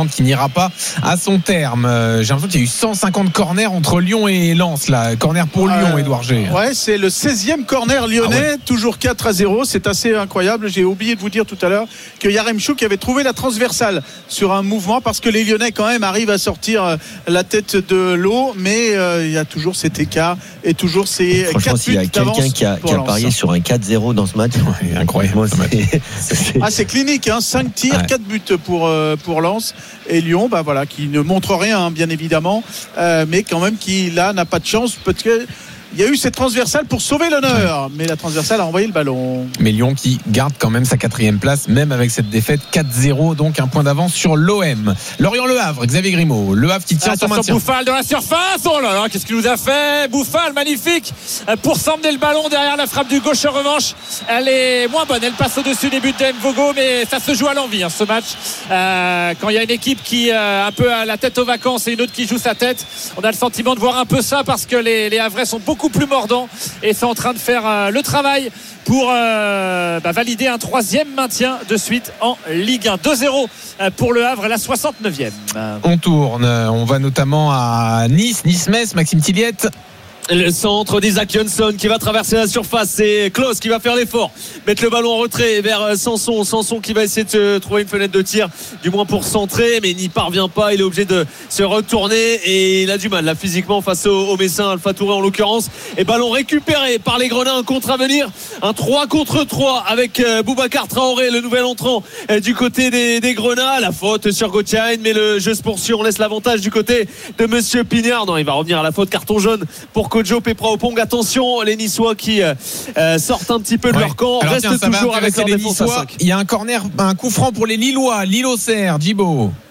précédente qui n'ira pas à son terme. J'ai l'impression qu'il y a eu 150 corners entre Lyon et Lens là. Corner pour Lyon, Édouard G. Ouais, c'est le 16e corner lyonnais, toujours 4-0. C'est assez incroyable. J'ai oublié de vous dire tout à l'heure que Yaremchuk avait trouvé la transversale sur un mouvement parce que les Lyonnais quand même arrivent à sortir la tête de l'eau, mais il y a toujours cet écart et toujours ces 4 buts d'avance. S'il y a quelqu'un qui a parié sur un 4-0 dans ce match, incroyable. C'est clinique, 5 tirs, 4 buts pour Lens et Lyon, voilà, qui ne montre rien, bien évidemment, mais quand même qui là n'a pas de chance parce que il y a eu cette transversale pour sauver l'honneur, mais la transversale a envoyé le ballon. Mais Lyon qui garde quand même sa 4e place, même avec cette défaite 4-0, donc un point d'avance sur l'OM. Lorient-Le Havre, Xavier Grimaud. Le Havre qui tient son maintien. Bouffal dans la surface. Oh là là, qu'est-ce qu'il nous a fait Bouffal, magnifique, pour s'emmener le ballon derrière la frappe du gauche. En revanche, elle est moins bonne. Elle passe au-dessus des buts de Mvogo, mais ça se joue à l'envie, ce match. Quand il y a une équipe qui un peu a la tête aux vacances et une autre qui joue sa tête, on a le sentiment de voir un peu ça parce que les Havrais sont beaucoup plus mordants et sont en train de faire le travail pour valider un 3e maintien de suite en Ligue 1. 2-0 pour le Havre, la 69e. On tourne, on va notamment à Nice-Metz, Maxime Tilliette. Le centre d'Isaac Johnson qui va traverser la surface, c'est Klose qui va faire l'effort, mettre le ballon en retrait vers Sanson qui va essayer de trouver une fenêtre de tir, du moins pour centrer, mais il n'y parvient pas. Il est obligé de se retourner et il a du mal là physiquement face au Messin, Alpha Touré en l'occurrence. Et ballon récupéré par les Grenats, un contre à venir, un 3 contre 3 avec Boubacar Traoré, le nouvel entrant du côté des Grenats. La faute sur Gauthier, mais le jeu se poursuit, on laisse l'avantage du côté de Monsieur Pignard. Non, il va revenir à la faute, carton jaune pour Kojo Pepra-Opong. Attention, les Niçois qui sortent un petit peu de leur camp. Alors, restent toujours avec leur les défense à 5. Il y a un corner, un coup franc pour les Lillois, Lille-Auxerre, Djibo.